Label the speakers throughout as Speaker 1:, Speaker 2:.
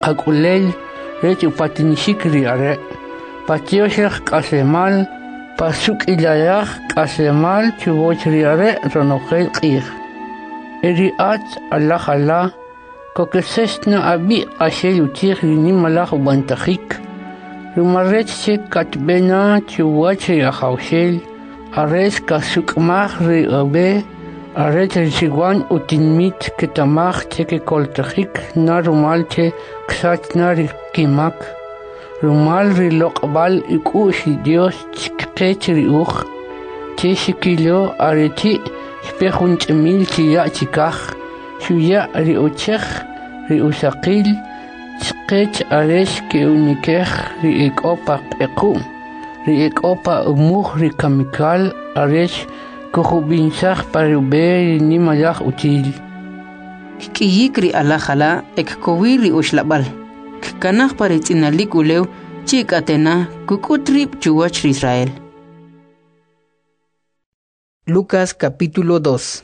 Speaker 1: Akulel, rech upatinishik riare. Patioshach kasemal, pasuk ilayach kasemal, chuboch riare, ronogel qir. Eriat Allah Allah, kokesesna abi ashel utir malach ubantachik. Rumaret se katbena chuboch riachaushel, ares kasukmach riabe, aret rishiguan utinmit ketamach teke koltachik, na rumalte ksat na rikimak. Rumal rilokbal ikushi Dios chikechri uch, cheshikilo areti spehunch mil chiya chikach, shuya riochech riusakil, chikech aresh ke unikech riekopa ekum, riekopa umuch rikamikal aresh kuhubinsach parube nimalach util.
Speaker 2: Kiyikri alakhala ekkowiri ushlabal. Kanach paritzinalik uleu chik atena kukutrip chuwach Israel. Lucas capítulo 2.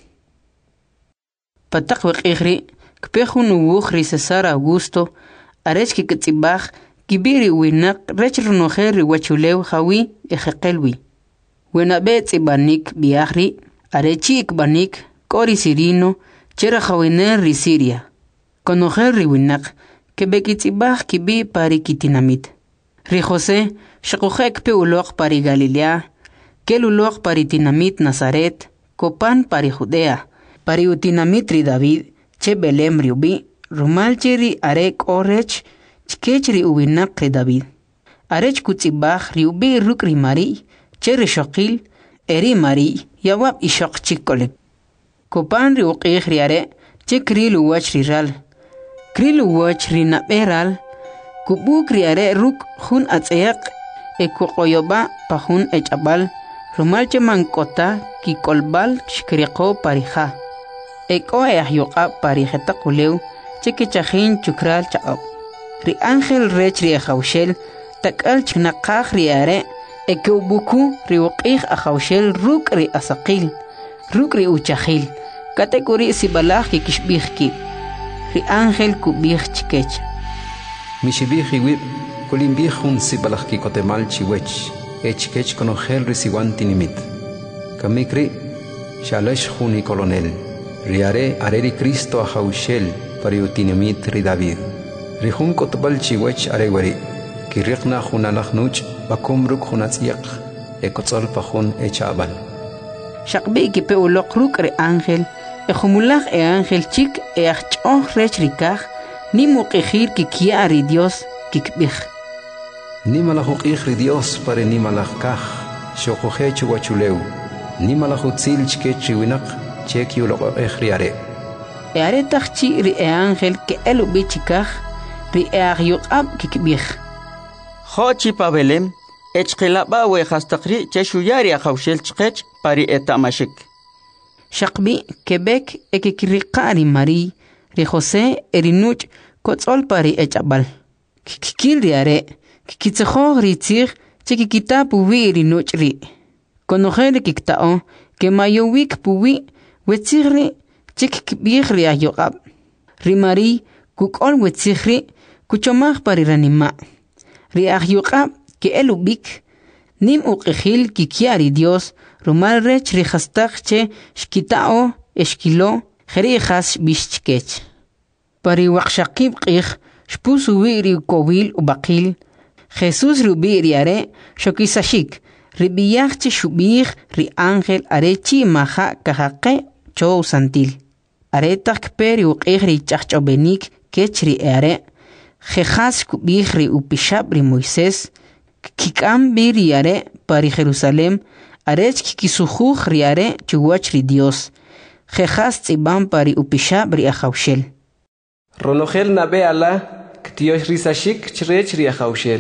Speaker 2: Patak wekigri kpehun uwuchri Cesar Augusto arech kikitzibach kibiri winak rech runojer riwachuleu hawi ejekelwi. Wenabe tzibanik biachri arechi ikbanik kori sirino chera hawiner ri Siria. Konojer riwinak Kebekitzibach kibi pari kitinamit. Ri José, shakujek pe ulok pari Galilea, kel ulok pari tinamit Nazaret, kopan pari Judea, pari utinamit ri David, che Belem riubi, rumalche ri arek orech, chkech ri uwinak ri David. Arech kutzibach riubi ruk ri Mari, che ri shokil, eri Mari, yawab ishok chikolek. Kopan ri uqich ri are, che kril uwach ri ral. Krilu wach rina beral, kubu kriare ruk hun atseyak, ekukoyoba pahun echabal, rumalche mankota ki kolbal shkriko parija. Eko ayahyoka parijeta kuleu, cheke chahin chukral chaab. Ri ángel rech ri ajaushel, takal chnakaj riare, ekeubuku ri uqij ajaushel ruk ri asaqil, ruk ri uchahil, katekuri sibalaj ki kishbijki. Ri ángel kubij chikech.
Speaker 3: Mishibij iwib, kulimbij un sibalaj kikotemal chiwech, echkech konogel risiwan tinimit. Kamikri, shalesh juni colonel, riare areri Cristo ajaushel, pariutinimit ri David. Rijun kotbal chiwech arewari, kirikna junalaj nuch, bakumruk junatzyak, ekotzol pajun echabal.
Speaker 2: Shakbi kipe ulok ruk ri ángel, Ejumulaj ángel chik achon rech rikaj, ni muqijir kikia ri Dios kikbij.
Speaker 3: Ni malajuqij ri Dios pare ni malajkaj, shokoje chuwachuleu, ni malajutzil chkech riwinak, chek yuloqej riare.
Speaker 2: Eare tajchi ri ángel ke elubi chikaj, ri agyuqab kikbij.
Speaker 4: Xochi pa Belem, echqilaba wejastaqri cheshuyari ajawshel chkech pari etamashik.
Speaker 2: Shakbi Quebec ekikriqari Mari, ri José erinuch kotzol pari echabal. Kikil riare, kikitzejo ritzig, chekikita puwi erinuch ri. Konojele kiktao, ke mayowik puwi, wetzigri, chekikbij ri ayogab. Ri Mari, kukol wetzigri, kuchomaj pari ranima. Ri ayogab, ke elubik, nim uqejil kikiari Dios, rumal rech rijastaqche shkitao eshkilo jerijas bishchkech. Pari waqshaqib qij shpusu wiri kowil ubaqil Jesús rubi riare shokisashik ribiyachche shubij ri ángel arechi maja kahaqe chow santil. Aretak peri uqij ri chachchobenik kech ri are jejas kubij ri upishab ri Moisés kikam biri are pari Jerusalem arech kikisujuj riare chuwach ri Dios. Jejas tzibam pari upishab ri ajaushel.
Speaker 5: Ronogel nabe ala, ktiosh risashik chrech ri ajaushel.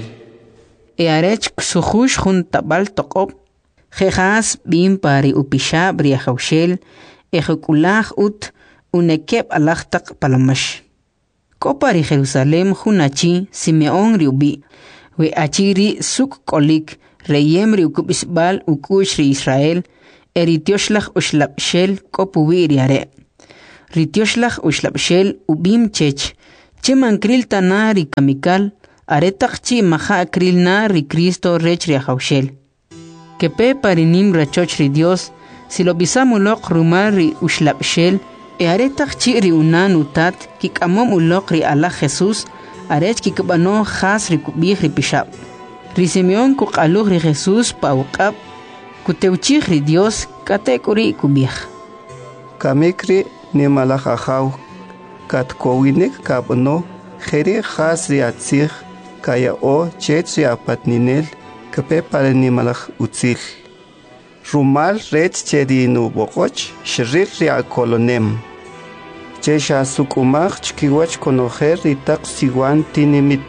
Speaker 2: Arech ksujuj jun tabal toqob. Jejas bim pari upishab ri ajaushel. Ejekulaj ut unekeb alajtak palamash. Kopari Jerusalem junachi Simeón riubi. We achiri suk kolik. Reyem ri ukubisbal ukush ri Israel, eritioshlag ushlabshel kopuwi riare. Ritioshlag ushlabshel ubim chech, mankril tana ri kamikal, aretak chi maha akril na ri Cristo rech ri haushel. Que pe parinim rachoch ri Dios, si lo bisamulok rumar ri ushlapshel, aretak chi ri unan utat, kik amom ulok ri Allah Jesus, arech kik bano khas ri kubih ri pishab. Ri Simeon kuk aluk ri Jesus pa ukap, kuteuchih ri Dios katekuri kubih.
Speaker 6: Kamikri ni malach ahaw, kat kowinik kabno, kheri khas ri atzich, kaya o chet ri apatninel, kape pare ni malach utzil. Rumal ret chedi nu bokoch, shrir ri akolonem. Chesha sukumach chkiwach konoher ri tak siwan tinimit.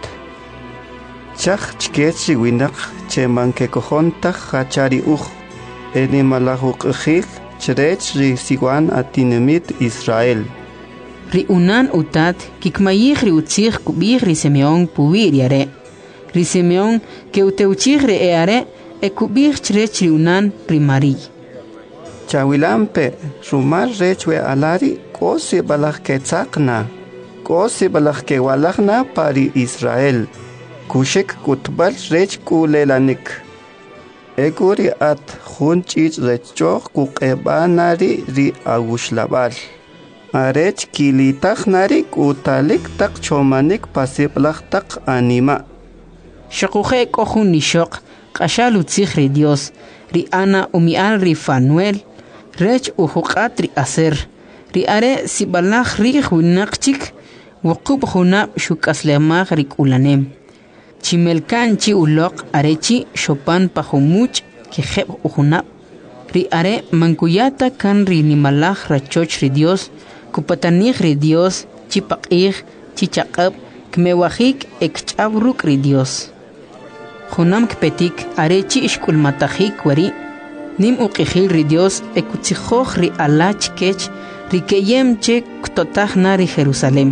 Speaker 6: Chach chkech winak che manke kohontak hachari eni malach ukhil, Cherech ri siwan atinimit Israel.
Speaker 2: Ri unan utat kikmayih ri utzich kubih ri Simeon puwir yare. Ri Simeon ke uteuchih ri eare e kubih cherech ri unan ri Mari.
Speaker 6: Chawilampe rumar rechwe alari kosi balach ketzakna. Kosi balach ke walachna pari Israel. Kushek kutbal rech kulelanik. Eguri at hunchich rechoch kukebanari ri agushlabal. Arech kilitach nari kutalik tak chomanik pasiplach tak anima.
Speaker 2: Shakuhe kohun nishok, kashal utzich ri Dios, ri Ana umial ri Fanuel, rech uhukat ri Aser, ri are sibalach ri hunakchik, wukub hunab shukaslemach ri kulanem. Chimelkan chi ulok arechi shopan pahumuch ki kheb uhunab. Ri are mankuyata kan ri nimalach rachoch ri Dios, kupatanich ri Dios, chipakih, chichakab, kmewahik ekchabruk ri Dios. Hunam kpetik arechi ishkulmatahik wari, nim uqihil ri Dios ekutzijoch ri alach kech, ri keyem che ktotach na ri Jerusalem.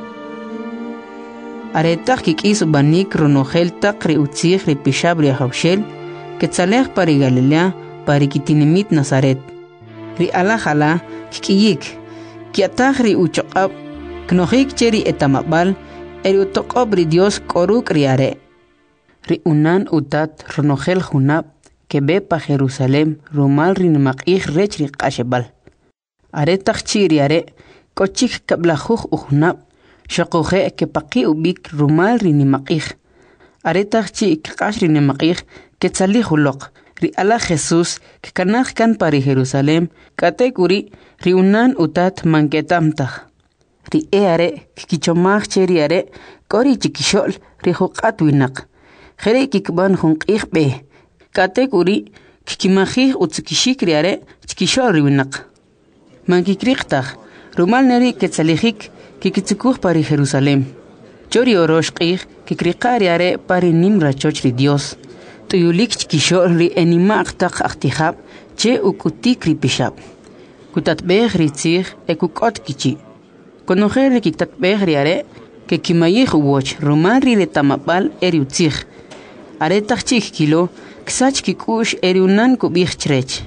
Speaker 2: Aretak kikis banik ronogel tak ri utzich ri pishab ri haushel, ketzalech pari Galilea, pari kitinimit Nazaret. Ri alajala kikiyik, kiatach ri uchokab, knohik cheri etamabal, eri utokob ri Dios koruk ri are. Ri unan utat ronogel hunab, kebe pa Jerusalem, rumal ri namakih rech ri kashebal. Aretak chi ri are, kochik kablajuj uhunab, Shakohe ke paki ubik rumal ri nimakih. Aretach chi kakash ri nimakih ke tzalih ulok. Ri ala Jesus ke kanach kan pari Jerusalem katekuri ri unan utat manketamtach. Ri are kikichomach che ri are kori chikishol ri hukat winak. Jere kikban hunkih be. Katekuri kikimachih utzikishik ri are chikishol ri winak. Mankikrichtach rumal neri ke tzalihik Kikitzukuj pari Jerusalem. Chori oroshqih kikrikari are pari nimra choch ri Dios. Tuyulik chkishol ri enimaq tak ahtihab che ukutik ri pishab. Kutatbeh ri tzih ekukot kichi. Konojer ri kitatbeh ri are ke kimayih uwoch ruman ri retamabal eri utzih. Are tachchik kilo ksach kikush eri unan kubih chrech.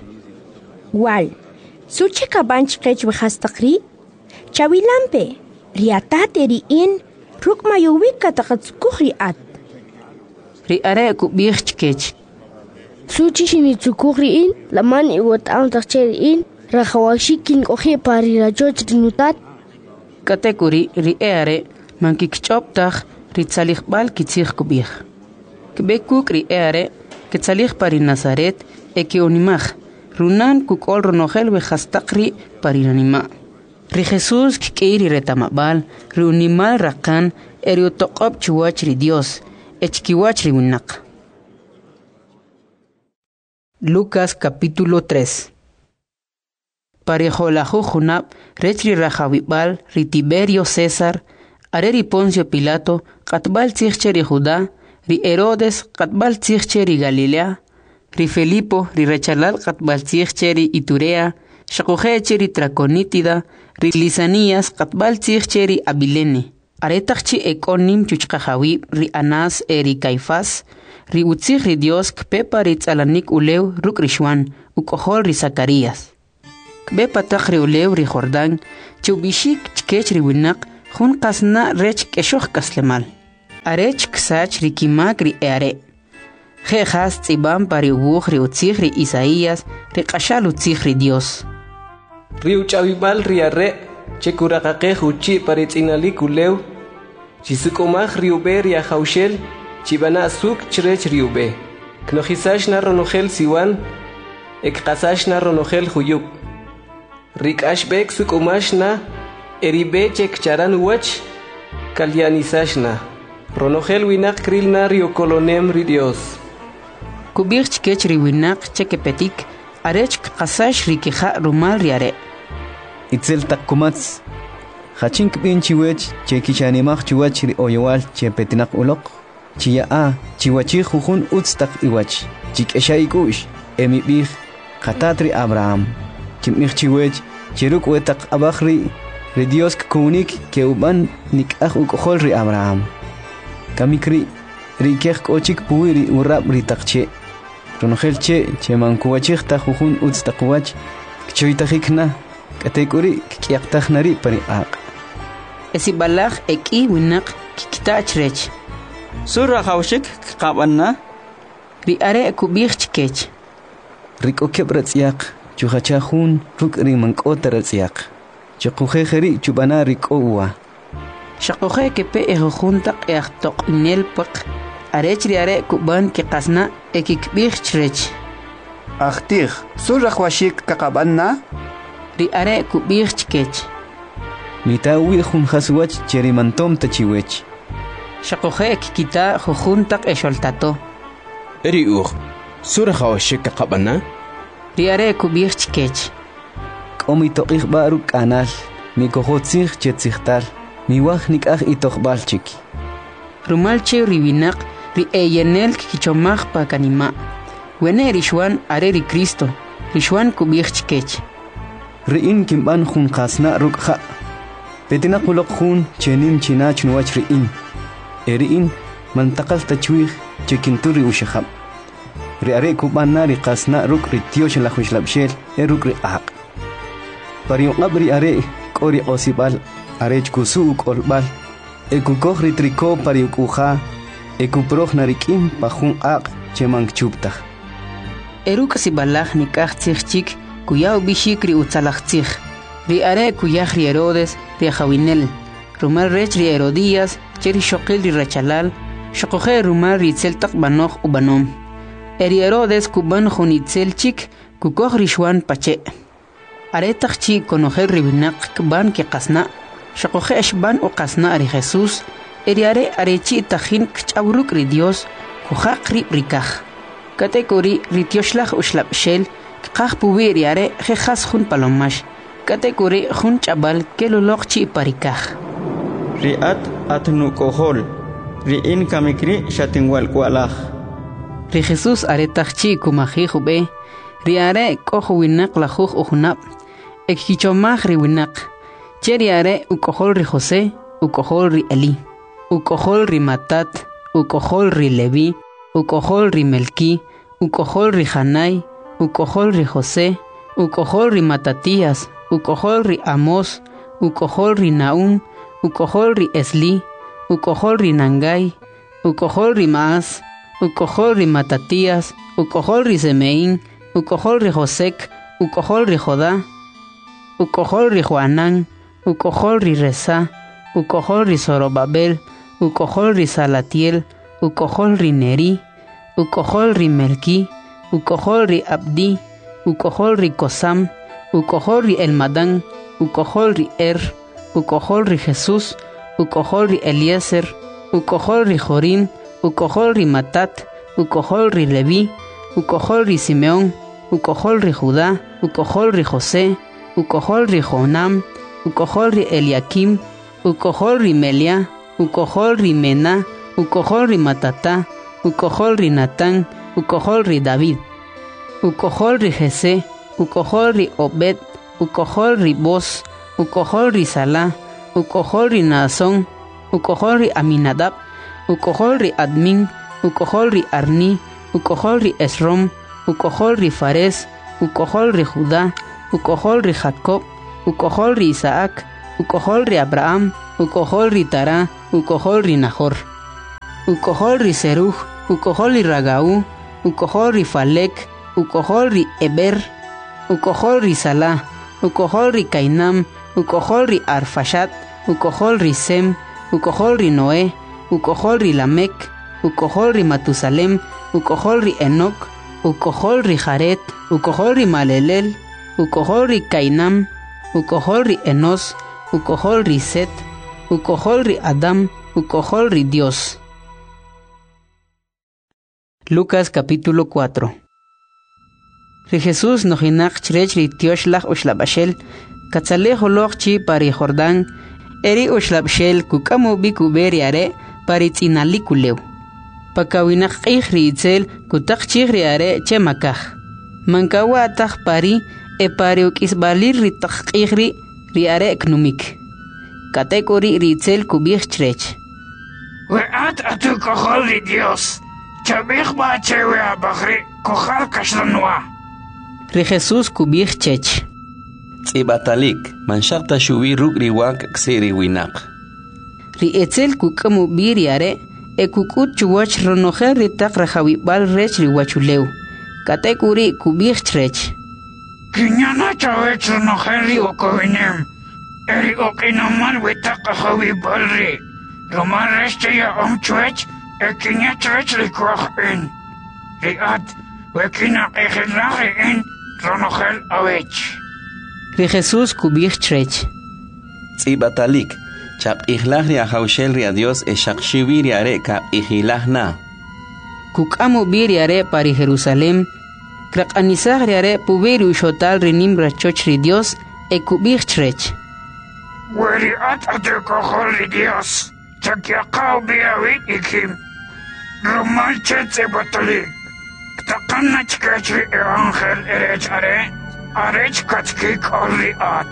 Speaker 7: Wal, suche kabanch kech wihastakri? Chawilampe. Riatat eri in ruk mayuwik katakatsukuh riat.
Speaker 2: Ri are kubih chkech.
Speaker 8: Suchi shinitsukuh in laman iwat ang takcher in rakawashikin kohe pari rajoch rinutat.
Speaker 2: Katekuri ri are mankikchoptach ri tzalihbal kitzich kubih. Kbekuk ri are ketzalih pari Nazaret eke onimach runan kukol ronogel behastakri pari nanima. Ri Jesus kikiri retamabal, ri unimal rakan, eri utokob chuwach ri Dios, echkiwach ri winak. Lucas capítulo 3. Parejolahu junab, rech ri Rajabibal, ri Tiberio César, are ri Poncio Pilato, katbal tzihche ri Judá, ri Herodes, katbal tzihche ri Galilea, ri Felipo, ri Rechalal, katbal tzihche ri Iturea, shakuheche ri Traconítida, ri Lisanías katbal tzihche ri Abilene. Aretachchi ekonim chuchkajawi ri Anás eri Caifás, ri utzich ri Dios kpepa ri tzalanik ulew ruk rishwan, ukohol ri Zacarías. Kbepa tak ri ulew ri Jordán, chubishik chkech ri winak, Jun kasna rech keshoch kaslemal. Arech ksach rikimak ri eare. Jejas tzibam pari ubuj ri utzig ri Isaías ri qashal utzig ri Dios.
Speaker 5: Riu chavimal riare, chekuraqaqe huchi paritzinali kuleu, chisukomaj riube ria haushel, chibana suk chrech riube. Knojisash na ronogel siwan, ekqasash na ronogel huyuk. Rikash bek sukomash na, eribe chek charan wach, kalyanisash na. Ronogel winak kril na rio kolonem ri Dios.
Speaker 2: Kubir chkech ri winak chekepetik, arech qasash ri kija rumal riare.
Speaker 9: Itzel takkumats, hachink bin chiwech, chekichanimach chiwach ri oyowal chepetinak ulok. Chia a, chiwachi jujun utstak iwach, chik eshaikush, emibich, katatri Abraham. Chimich chiwech, chiruk wetak abachri, ri Dios kunik ke uban nik ukohol ri Abraham. Kamikri, ri kech kochik puiri urab ri takche. Ronogel che mankuwachik ta jujun utstak wach, kchoitajikna, katekuri kiaktajnari pari aq.
Speaker 2: Esibalach eki winak kikitachrech.
Speaker 4: Surra haushik qabanna.
Speaker 2: Riare kubir chkech.
Speaker 9: Riko kebratsiak, chuhachahun ruk rimankotaratsiak. Chakujejeri chubana riko uwa.
Speaker 2: Shakoje kepe ejuntak eachtok inelpak. Arech riare kuban kikasna ekikbir chrech.
Speaker 6: Achtig, surra hwashik kakabanna?
Speaker 2: Riare kubir chkech.
Speaker 9: Mitawi jun haswach cherimantom tachiwech.
Speaker 2: Shakoje kikita jujuntak esholtato.
Speaker 10: Eriuch, surra hawashik kaqabana?
Speaker 2: Riare kubir chkech.
Speaker 9: Komito ikhbaru kanal, mikohotzig chetzigtal, miwaj nikaj itokhbalchik.
Speaker 2: Rumalche riwinak ri eyenel kichomaj pa kanima. Wene rishwan are ri Cristo, rishwan kubir chkech.
Speaker 9: Riin kimban jun khasna rukha. Petina kulok jun chenim chinach nuwach riin. Eriin mantakal tachwih chekinturi ushahab. Riare kubana ri khasna ruk ri tiosh la khushlabshel eruk ri aq. Pariungab riare kori osibal arech kusu kolbal. Ekukoj ri triko pariukuja. Ekuproj narikim pajun aq chemang chuptaj.
Speaker 2: Eruk sibalaj nikaj tzigchik kuyaw bishik ri utzalajtzig. Riare kuyaj ri Herodes ri Jawinel. Rumar rech ri Herodías cheri shokil ri Rechalal. Shokoje rumar ri tzeltak banoj ubanom. Eri Herodes kuban junitzel chik kukoj ri shwan pache. Aretaj chi konojel ri binak kban ke qasna. Shokoje eshban u qasna ri Jesús. Eriare arechi tajin kchabruk ri Dios kujaq ri rikaj. Katekori ri tioshlaj ushlabshel kqaj puwi riare jejas jun palomash. Katekori jun chabal kelolok chi parikaj.
Speaker 4: Riat atnu kohol. Riin kamikri shatinwal kwalaj.
Speaker 2: Ri Jesús aretaj chi kumaji jube. Riare kojo winak la juj ujunab. Ekkichomaj ri winak. Cheriare ukohol ri José, ukohol ri Eli. Ukohol ri Matat, ukohol ri Levi, ukohol ri Melki, ukohol ri Hanai, ukohol ri José, ukohol ri Matatías, ukohol ri Amos, ukohol ri Naum, ukohol ri Esli, ukohol ri Nangai, ukohol ri Maas, ukohol ri Matatías, ukohol ri Semeín, ukohol ri Josek, ukohol ri Jodá, ukohol ri Joanán, ukohol ri Resa, ukohol ri Zorobabel, ukohol ri Salatiel, ukohol ri Neri, ukohol ri Melki, ukohol ri Abdi, ukohol ri Kosam, ukohol ri Elmadán, ukohol ri ukohol ri Jesús, ukohol ri Eliezer, ukohol ri Jorim, ukohol ri Matat, ukohol ri Levi, ukohol ri Simeón, ukohol ri Judá, ukohol ri José, ukohol ri Jonam, ukohol ri Eliakim, ukohol ri Melia, ukohol ri Mena, ukohol ri Matatá, ukohol ri Natán, ukohol ri David, ukohol ri Jesé, ukohol ri Obed, ukohol ri Boz, ukohol ri Salá, ukohol ri Naasón, ukohol ri Aminadab, ukohol ri Admin, ukohol ri Arni, ukohol ri Esrom, ukohol ri Fares, ukohol ri Judá, ukohol ri Jacob, ukohol ri Isaac, ukohol ri Abraham, ukohol ri Tara, ukohol ri Nahor, ukohol ri Serug, ukohol ri Ragau, ukohol ri Falek, ukohol ri Eber, ukohol ri Salah, ukohol ri Kainam, ukohol ri Arfashat, ukohol ri Sem, ukohol ri Noé, ukohol ri Lamek, ukohol ri Matusalem, ukohol ri Enoch, ukohol ri Jaret, ukohol ri Malelel, ukohol ri Kainam, ukohol ri Enos, ukohol ri Set, ukohol ri Adam, ukohol ri Dios. Lucas capítulo 4. Ri Jesús nojinak chrech ri tioshlach ushlabashel, katzaleh holoch chi pari Jordán, eri ushlabshel kukamu bikuberi are pari tzinalikuleu. Pakawinak ri itzel kutak chigri are chemakaj. Mankawa ataj pari e pari ukisbalir ri takqigri ri are knumik. Katekori ri itzel kubich chrech.
Speaker 11: Weat atu kohol ri Dios. Chabich ba chewe abagri kohal kashlanwa.
Speaker 2: Ri Jesús kubich chech.
Speaker 12: Tzibatalik manshakta shuwi ruk ri wak ksiri winak.
Speaker 2: Ri etzel kukamu biri are e kukut chuwach ronojer ri tak rajawibal rech ri wachuleu. Katekuri kubich chrech.
Speaker 11: Kinyana chawech ronojer ri okowinem. Eri okinamal witak rajawibal ri. Roman rech ya omchwech e kinya chrech ri kwach in. Ri at wekina ejilari in ronojer awech.
Speaker 2: Ri Jesús kubich chrech.
Speaker 12: Tzibatalik chap ihlach ri ahaushel ri a Dios e shakshiwi ri are kap ihilach na.
Speaker 2: Kukamu biri are pari Jerusalem, krak anisach ri are puberi ushotal ri nimra choch ri Dios e kubich chrech.
Speaker 11: Weri at atu kohol ri Dios, chakyakaw biyawit ikim. Roman chetze batalik, ktakan na chkech ri evangel erech are, arech katkik olri at.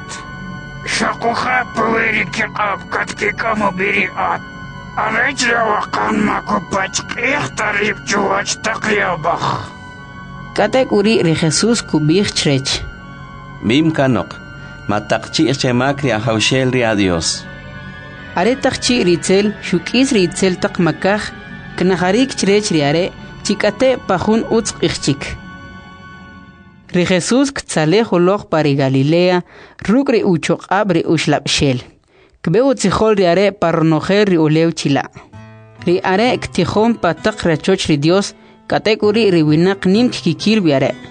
Speaker 11: Shakuha puberi kikab katkik amubiri at. Arech rawakan makupach ikhtarib chuwach takyabach.
Speaker 2: Katek uri ri Jesús kubich chrech.
Speaker 12: Bim kanok, matakchi chemak ri ahaushel ri a Dios.
Speaker 2: Are takchi ritzel, shukis ritzel tak makaj, knaharik chrech ri are, chikate pahun utz ichchik. Ri Jesús ktzaleh holoch pari Galilea, ruk ri uchok abri ushlabshel. Kbeu tzihol ri are parnojer ri uleu chila. Ri are ktihon patak rachoch ri Dios, katekuri ri winak nim kikil bi are.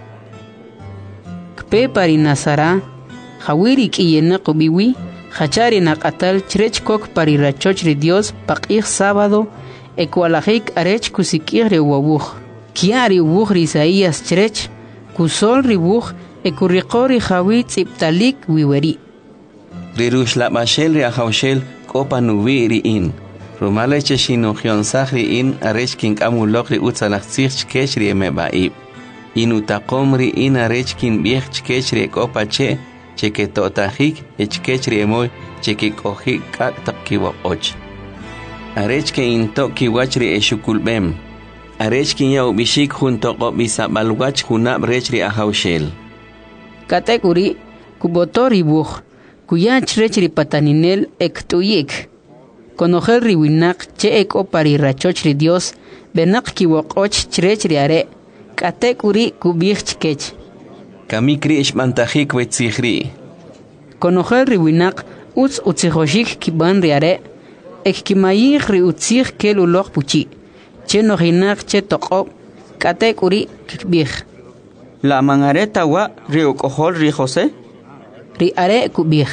Speaker 2: Kpe pari Nazara, hawiri kiyena kubiwi, hachari nakatal chrech kok pari rachoch ri Dios pakih sábado, ekwalajik arech kusikir ri wabuch. Kiari ubuch ri Isaías chrech, kusol ri buch ekurikori hawi tziptalik wiweri.
Speaker 12: Ri rushlabashel ri ahaushel kopa nuwi ri in. Rumaleche shinochion sach ri in arech kin amulok ri utzalachzich chkech ri emebaib. Inutakom ri in arech kin biech chkech ri kopa che cheketotajik chkech ri emoy chekikoji kak takiwak och. Arech ke into kiwach ri eshukulbem. Arech kin ya ubishik junto kop bisabalwach hunab rech ri ahaushel.
Speaker 2: Katekuri kubotori buch. Kuya chrech ri pataninel ektuyik. Konojer ri winak che eko pari rachoch ri Dios, benak kiwok och chrech ri are, katek uri kubich chkech.
Speaker 12: Kamikri ishmantajik wetzihri.
Speaker 2: Konojer ri winak utzihoshik kiban ri are, ek kimayik ri utzih kel uloch puchi. Che nojinak che tokop, katek uri kikbich.
Speaker 4: La mangareta wa ri ukohol ri Jose?
Speaker 2: Ri are kubich.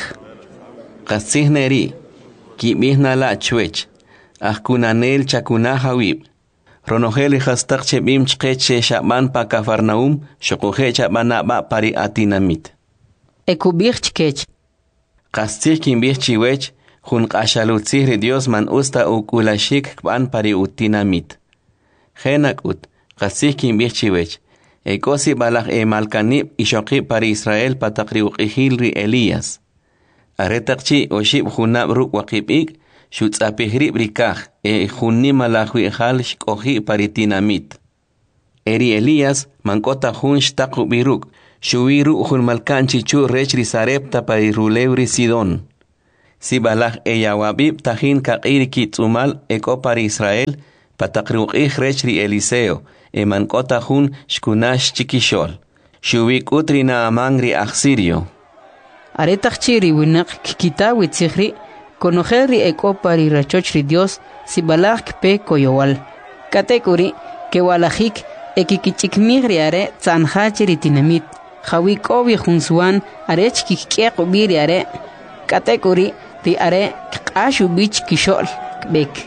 Speaker 12: Qasihneri, kibihna la chwech, ahkunanel chakuna hawib. Ronogel hastak chebim chkeche shaban pa Kafarnaum, shokohe chabana ba pari atinamit.
Speaker 2: Ekubich chkech.
Speaker 12: Qasih kimbich chiwech, jun qashalutzih Dios man usta ukulashik kban pari utinamit. Genak ut, qasih kimbich chiwech. Ekosi balak malkanib ishoqib pari Israel patakri uqihil ri Elías. Aretakchi oshib junab ruk waqibik, shutzapihri brikaj, junni malahwi hal shkohi paritinamit. Eri Elías mankota jun shtaku biruk, shuwiru jun malkanchi chu rech ri Sarepta pari ruleu ri Sidon. Sibalaj eyawabib tajin kaqiri kitzumal ekopar Israel pataqruqih rechri Eliseo emankota jun shkunash chikishol. Shubik utrina amangri Axirio.
Speaker 2: Aretachiri winak kikitawi tzihri konojeri ekopari rachochri Dios sibalaj pe koyowal. Katekuri kewalajik ekikichikmigri are tzanhachiri tinamit. Hawikobi junsuan arech kikekubiri are. Katekuri ri are kashu bich kishol bek.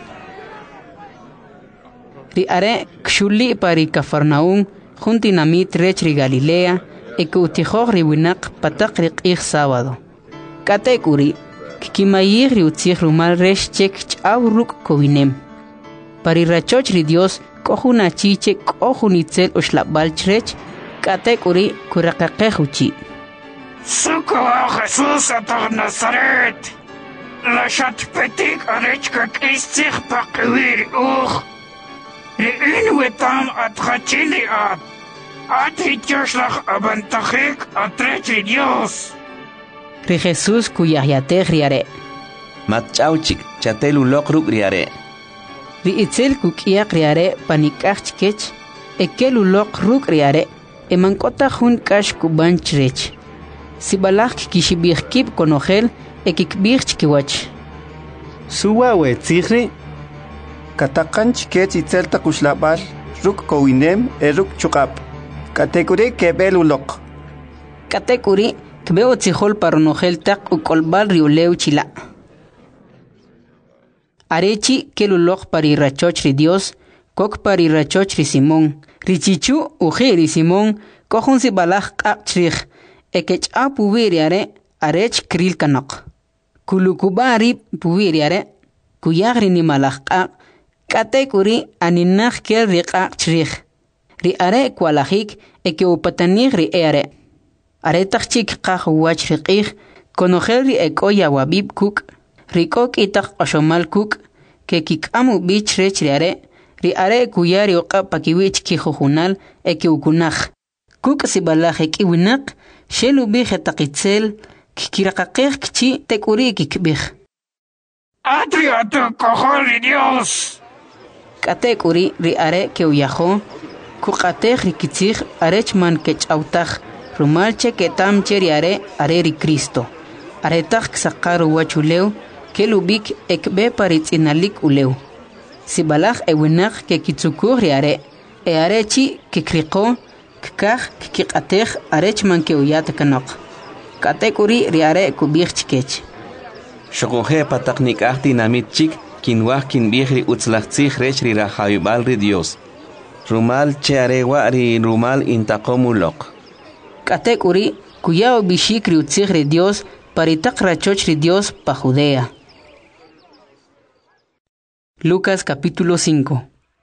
Speaker 2: Ri are kshuli pari Cafarnaum juntinamit rechri Galilea ekuutijogri winak patakri qih sábado. Katekuri kimayigri utzih rumal resh chek chauruk kowinem. Pari rachochri Dios kohuna chiche kohunitzel ushlabal chrech katekuri kurakaqehuchi.
Speaker 11: Suko Jesús atar Nazaret. La shatpetik arechka kistig pakwir uch. Rein wetam atchachili at. Atrityoslach abantachik atrechi Dios.
Speaker 2: Ri Jesús kuyahyatek riare.
Speaker 12: Matchauchik chatelu lokruk riare.
Speaker 2: Ri itzel kukiak riare panikachkech ekelu lokruk riare. Emankota jun kash kuban chrech. Sibalak kishibirkib konogel ekikbirch kiwach.
Speaker 9: Suwawe tzihri.
Speaker 6: Katakanch kech itzel takushlabal ruk kowinem eruk chukap. Katekuri kebel ulok.
Speaker 2: Katekuri kbeo tzihol paronogel tak ukolbal riuleu chila. Arechi kelulok pari rachochri Dios kok pari rachochri Simón. Richichu ujiri Simón kohun sibalak akchrich. Ekech a puviriare arech kril kanok. Kulukubari puviriare kuyagri ni malaka katekuri aninach kel riqaq chrich. Ri are kwalahik eke upatanig ri ere. Are tachik qahuwach riqih konogel ri ekoya wabib kuk. Rikok itak ashomal kuk ke kikamu bich rech ri are kuyari oqa pakiwich kijujunal eke ukunach. Kuk sibalajek iwinak shelu bije takitzel kikirakaqej kchi tekuri kikbij.
Speaker 11: Atriato koholi Dios.
Speaker 2: Katekuri ri are ke uyajo kukatej rikitzij arechman kechautaj rumalche ketam cheri are ri Cristo. Aretaj ksaqaru wachuleu kelubik ekbe paritzinalik uleu. Sibalaj ewinak ke kitzukur ri are arechi kikriko kikaj kikatej arechman ke uyat kanok. Katekuri riare kubich chikech.
Speaker 12: Shokoje pataknik ahti namit chik kinwah kinbihri utzlachtzich rechri rahayubal ri Dios. Rumal chearewa ri rumal intakomulok.
Speaker 2: Katekuri kuyao bishik ri utzich ri Dios paritak rachoch ri Dios pa Judea. Lucas capítulo 5.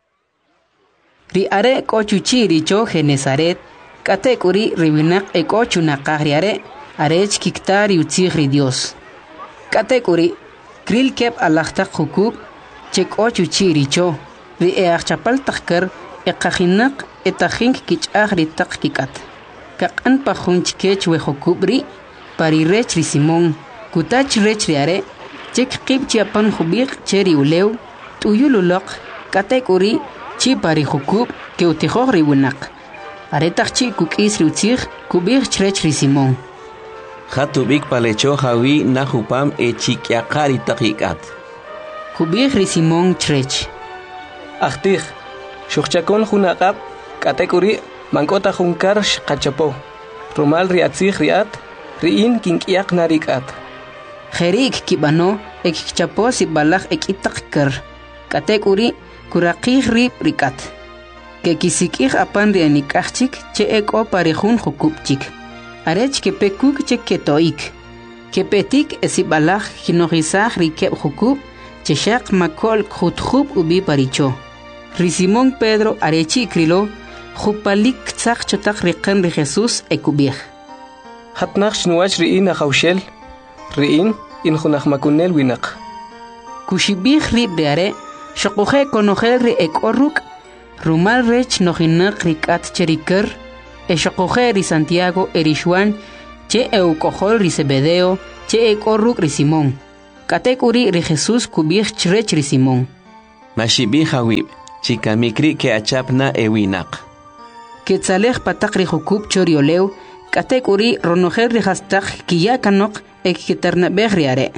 Speaker 2: Riare kochuchi richo Genesaret. Katekuri ribinak ekochunakariare. Arech kiktari utzihri Dios. Katekuri kril kep alachtak hukub chek ochu chiricho ri eachapal takkar eqahinak etahink kichagri tak kikat. Kakan pahunch kech we hukubri pari rech ri Simón kutach rech riare chek qib chiapan hubik cheri uleu tuyululok katekuri chi pari hukub ke utihogri winak. Aretach chi kukis ri utzih kubik rech ri Simón.
Speaker 12: Hatubik palecho hawi nahupam echikyakari takikat.
Speaker 2: Kubik ri Simón chrech.
Speaker 5: Ahtih, shuchakon hunakap, katekuri, mankota hunkar shkachapo. Rumal riatzih riat, riin kinkyak narikat.
Speaker 2: Jerik kibano ekchapo si balak ekitakker. Katekuri kurakih rip rikat. Kekisikih apan rianikachik che eko parihun hukupchik. Arech que pekuk che ketoik. Que petik esibalach kinogizach rikeb hukub che shak makol khutkhub ubi paricho. Risimón Pedro arechi krilo khupalik tzach chotak riqan ri Jesús ekubih.
Speaker 5: Hatnach shnuach riin akhawshel riin in khunach makunel winak.
Speaker 2: Kushibih rib deare shaqoje konogel ri ekorruk rumal rech nohinak rikat cheriker. Eshokoje ri Santiago erishwan che eukohol ri Zebedeo che ekorruk ri Simón. Katek uri ri Jesús kubih chrech ri Simón.
Speaker 12: Mashibi hawib, chika mikri ke achapna ewinaq.
Speaker 2: Ketzalej patak ri hukub chorioleu, katek uri ronojer ri hastak kiyakanok ekiternabeh ri are.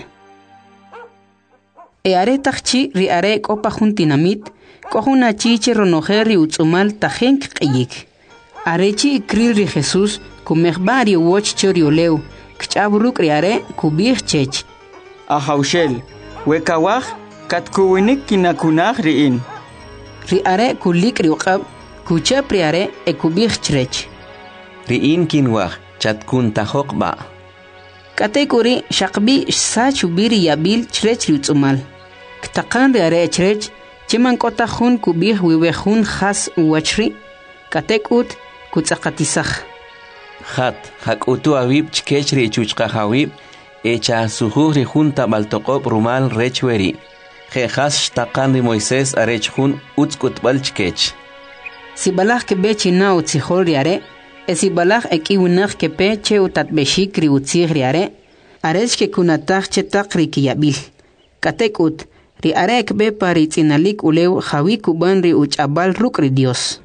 Speaker 2: E are takchi ri are kopa juntinamit, kohuna chiche ronojer ri utsumal tajenk qiyik. Arechi ikril ri Jesús kumehbari woch chorioleu, kchaburuk ri are kubih chech.
Speaker 4: Ahaushel, wekawaj, katkuwinik kinakunaj riin.
Speaker 2: Ri are kulik ri uqab, kuchap ri are ekubih chrech.
Speaker 12: Riin kinwaj, chatkun tahokba.
Speaker 2: Katekuri shaqbi sachubiri yabil chrech ri utsumal. Ktakan ri are chrech, chiman kota hun kubih wiwejun khas uwachri, katekut kutzakatisaj.
Speaker 12: Khat, hakutu awib chkech ri chuchqa hawib, echa sujuh ri junta baltoqob rumal rechweri. Khas shtaqan ri Moisés arech jun utskutbal chkech.
Speaker 2: Si balaj ke be china utzihol ri are, si balaj ekiwinaj ke pe che utatbeshik ri utzih ri are, arech ke kunataj chetak ri kiyabil. Katekut, ri are ekbe pari tzinalik uleu jawi kuban ri uchabal ruk ri Dios.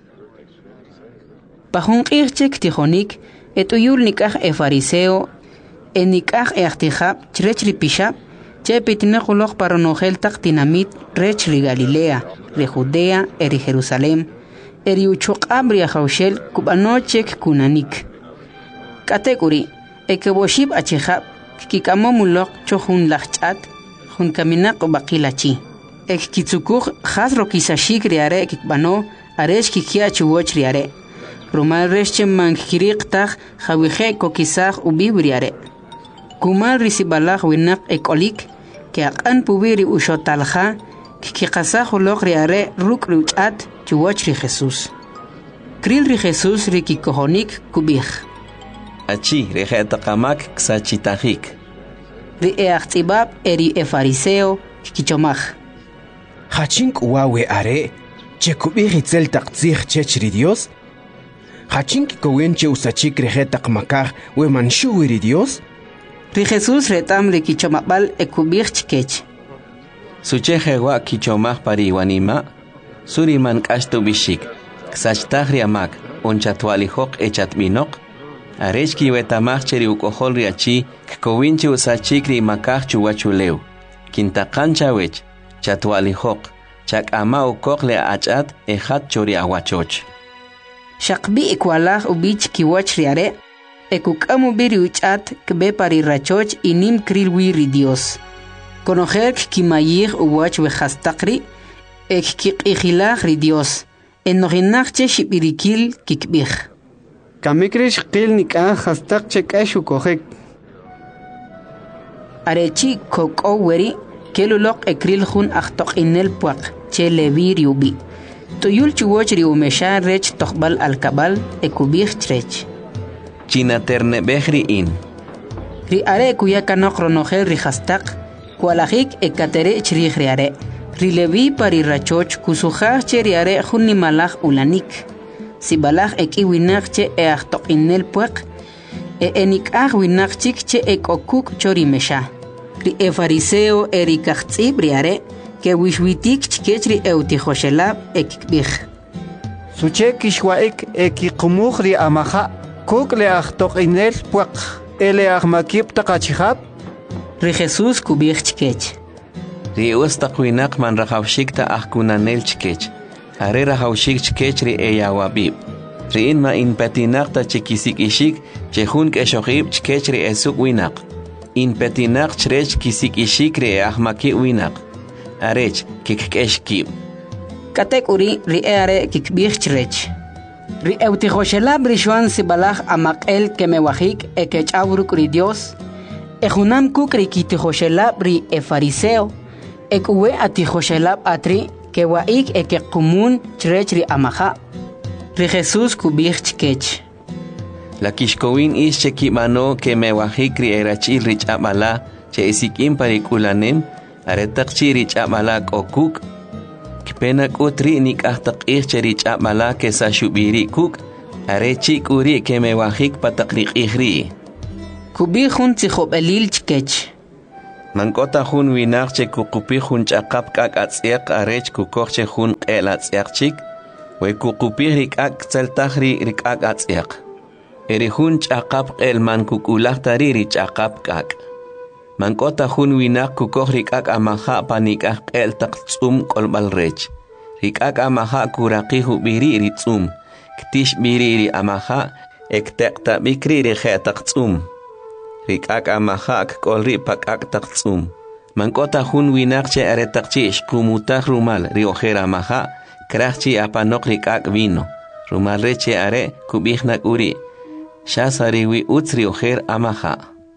Speaker 2: Pajun qirchek tijonik, etuyul nikaj fariseo, nikaj achtijab chrech ri pishab, che pitinakulok para nogel tak tinamit rech ri Galilea, ri Judea, eri Jerusalem, eri uchokab ri Ahaushel kubanochek kunanik. Katekuri, ekeboshib achijab, kikamomulok chohun lachchat, jun kaminak bakilachi. Ek kitsukuj has rokisashik ri are kikbano, aresh kikia chuwoch ri are. Rumal reche mankirik tak jawije kokisaj ubibri are. Kumal risibalaj winak ekolik, que akan pubiri ushotalja, que kasaj ulok ri are ruk ri uchat chuwoch ri Jesús. Kril ri Jesús ri kikohonik kubij.
Speaker 12: Achi rejetaqamak ksachitajik.
Speaker 2: Ri eachtibab eri fariseo kichomaj.
Speaker 10: Hachink wawe are, che kubij itzel taqtzij chech ri Dios? Hachink kowenche usachik rejetaqmakaj we manshuwi ri Dios?
Speaker 2: Ri Jesús retam ri kichomabal ekubij chkech.
Speaker 12: Suche jewa kichomaj pari wanima, suriman kashtu bishik, ksachtaj ri amak, onchatwalijok echatminok, arechki wetamaj cheri ukohol ri achi, kkowinche usachik ri makaj chuwachuleu, kintakancha wech, chatwalijok, chak ama ukok le achat ejat chori awachoch.
Speaker 2: Shaqbi ikwalaj ubich kiwach ri are, ekukamu biri uchat kbe pari rachoch inim kril wiri Dios. Conojer kimayir uwach wejastakri, ek kikijilaj ri Dios. Enoginajche shibirikil kikbij.
Speaker 5: Kamikrish qil nikah hastak chekash ukojek.
Speaker 2: Arechi koko weri, kelulok ekril jun achtok inel puak, che levir yubi. Tuyul chuwoch ri umesha rech tokbal alkabal ekubij trech.
Speaker 12: China terne behri in.
Speaker 2: Ri are kuyakanok ronogel ri hastak, kualajik ekatere chrij ri are. Ri levi pari rachoch kusujaj che ri are junni malaj ulanik. Si balaj ekiwinak che eachtok inel puak, enikaj winak chik che ekokuk chori mesha. Ri fariseo eri kachtzib ri are, que wishwitik chkech ri eutijoshelab ekikbij.
Speaker 6: Suche kishwaik ekiqumuj ri amaja, kuk le achtok inel puak, ele ahmakib takachihab.
Speaker 2: Ri Jesús kubij chkech.
Speaker 12: Ri ustaqwinak man rajawshikta ahkunanel chkech. Are rajawshik chkech ri eyawabib. Ri inma inpetinaqta chikisik ishik, chehun keshoqib chkech ri esuk winak. Inpetinaq chrech kisik ishik ri ahmaki winak. Arech kikeshkib.
Speaker 2: Katek uri ri are kikbij chrech. Ri eutijoshelab ri shuan si balaj amak'el kemewajik ekechawruk ri Dios. Ejunam kuk ri kitijoshelab ri fariseo. Ekuwe atijoshelab atri kewaik ekekumun chrech ri amaja. Ri Jesús kubij chkech.
Speaker 12: La kishkowin is chekimano kemewajik ri erachil ri chamala che isikim parikulanem aretaqchi ri chamala kokuk. Kpena kutri nikahtak cheri chamala kesashubiri kuk arechi kuri kemewajik patakrik ihri.
Speaker 2: Kubij jun tzijobelil chkech.
Speaker 12: Mankota hun winak che kukupi hun chakap kak atsiak arech kukok che hun el atsiak chik, we kukupi rikak tseltahri rikak atsiak. Eri hun chakap el man kukulak tariri chakap kak. Mankota hun winak kukok rikak amaha panikak el taktsum kolbal rech. Rikak amaha kuraki hubiri ritsum, ktish biri amaha ektekta bikri rikhe taktsum. Rikak amahak kolri pakak taktsum. Mankota hun winakche aretakchi ishkumutak rumal riojera amaha, krachchi apanok rikak vino. Rumal reche are kubihnak uri. Shasariwi utz riojer amaha.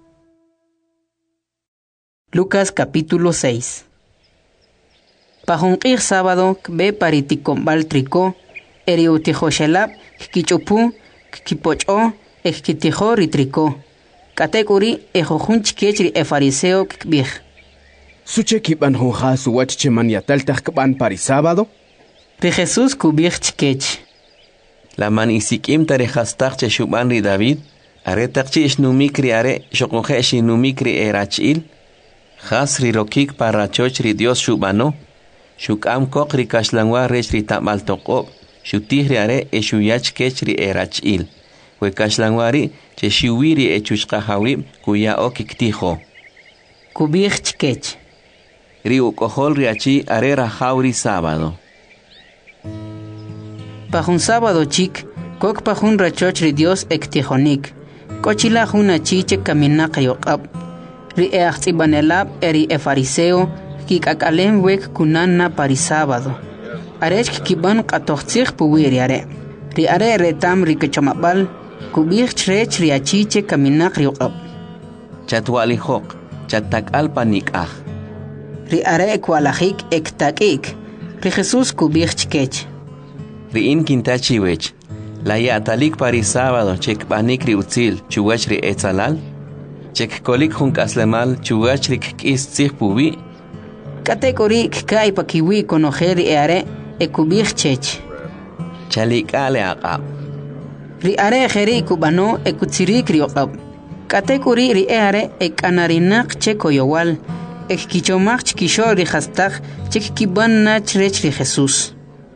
Speaker 2: Lucas capítulo 6. Pajunqir sábado kbe pariticombal trico, eriutijoshelab, kichupu, kipocho, ekitijo ritrico. Katekuri ejojun chikechri fariseo kbij.
Speaker 10: Suche kiban honja suwach cheman yataltaj kban pari sábado?
Speaker 2: Ri Jesús kubij chikech.
Speaker 12: La man isikim tarejastaj che shuban ri David, aretakchi ishnumikri are shokoje shinumikri erachil, has ri rokik parachoch ri Dios shubano, shukam kok ri kashlangwa rech ri tamal tokop, shutihri are eshuyach kech ri erachil. We kashlangwari che shiwiri echushqahawib kuya okiktijo.
Speaker 2: Kubij chikech.
Speaker 12: Ri ukohol riachi arera hawri sábado.
Speaker 2: Pajun sábado chik, kok pajun rachoch ri Dios ektijonik. Kochila juna chiche kaminak yoqab. Ri eachtibanelab eri fariseo kikakalem wek kunana pari sábado. Arech kiban qatochtzig puwiri are. Ri are retam ri kechomabal kubij chrech riachiche kaminak rioqab.
Speaker 12: Chatwali hok, chatak alpanikah.
Speaker 2: Ri are kwalajik ektakik. Ri Jesús kubij chkech.
Speaker 12: Ri in kintachi wech. La yatalik pari sábado chek banik ri utzil chuwach ri etzalal. Chek kolik junk aslemal chuwach ri kis tzig pubi.
Speaker 2: Katekori kai pakiwi konojeri are ekubij chech.
Speaker 12: Chalik ale aqab.
Speaker 2: Ri are kheri kubano ekutsirik rioqab. Katekuri ri are ekanarinak chekoyowal. Ekkichomach chikisho ri hastag chikkiban nachrech ri Jesús.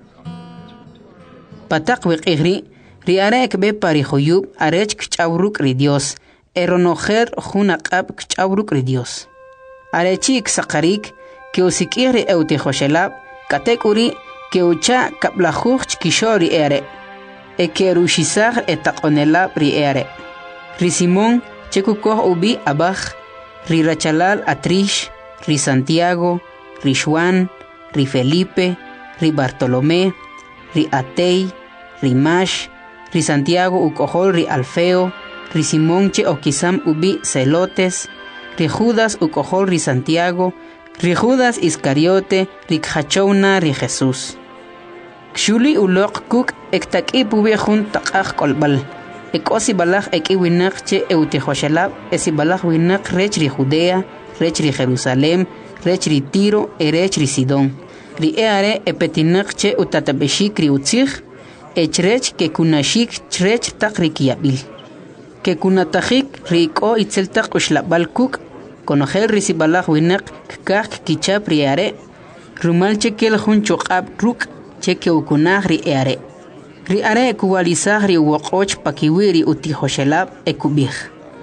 Speaker 2: Patak wiqigri ri are ekbe pari khoyub arech kchawruk ri Dios. Eronojer junaqab kchawruk ri Dios. Arechik saqarik que usikiri eutijoshelab katekuri que ucha kaplajuj chikisho ri are. Ekerushizar etaqonelab ri ere. Ri Simón chekukoh ubi abaj, ri Rachalal Atrish, ri Santiago, ri Juan, ri Felipe, ri Bartolomé, ri Atei, ri Mash, ri Santiago ukohol ri Alfeo, ri Simón che okisam ubi Celotes, ri Judas ukohol ri Santiago, ri Judas Iscariote, ri Khachouna ri Jesús. Kshuli ulok kuk ektak'i pubi jun taqaj kolbal. Ekosi balaj eki winak che eutijoshelab esi balaj winak rech ri Judea, rech ri Jerusalem, rech ri Tiro, rech ri Sidón. Ri eare epetinak che utatabeshik ri utzig, echrech ke kunashik chrech tak ri kiyabil. Ke kunatajik ri ko itzeltak ushlabal kuk, konojel ri si balaj winak kak kichap ri eare, rumal che kel jun choqab ruk, cheke ukunah ri eare. Ri are kuwalizah ri woqoch pakiwiri utijoshelab ekubij.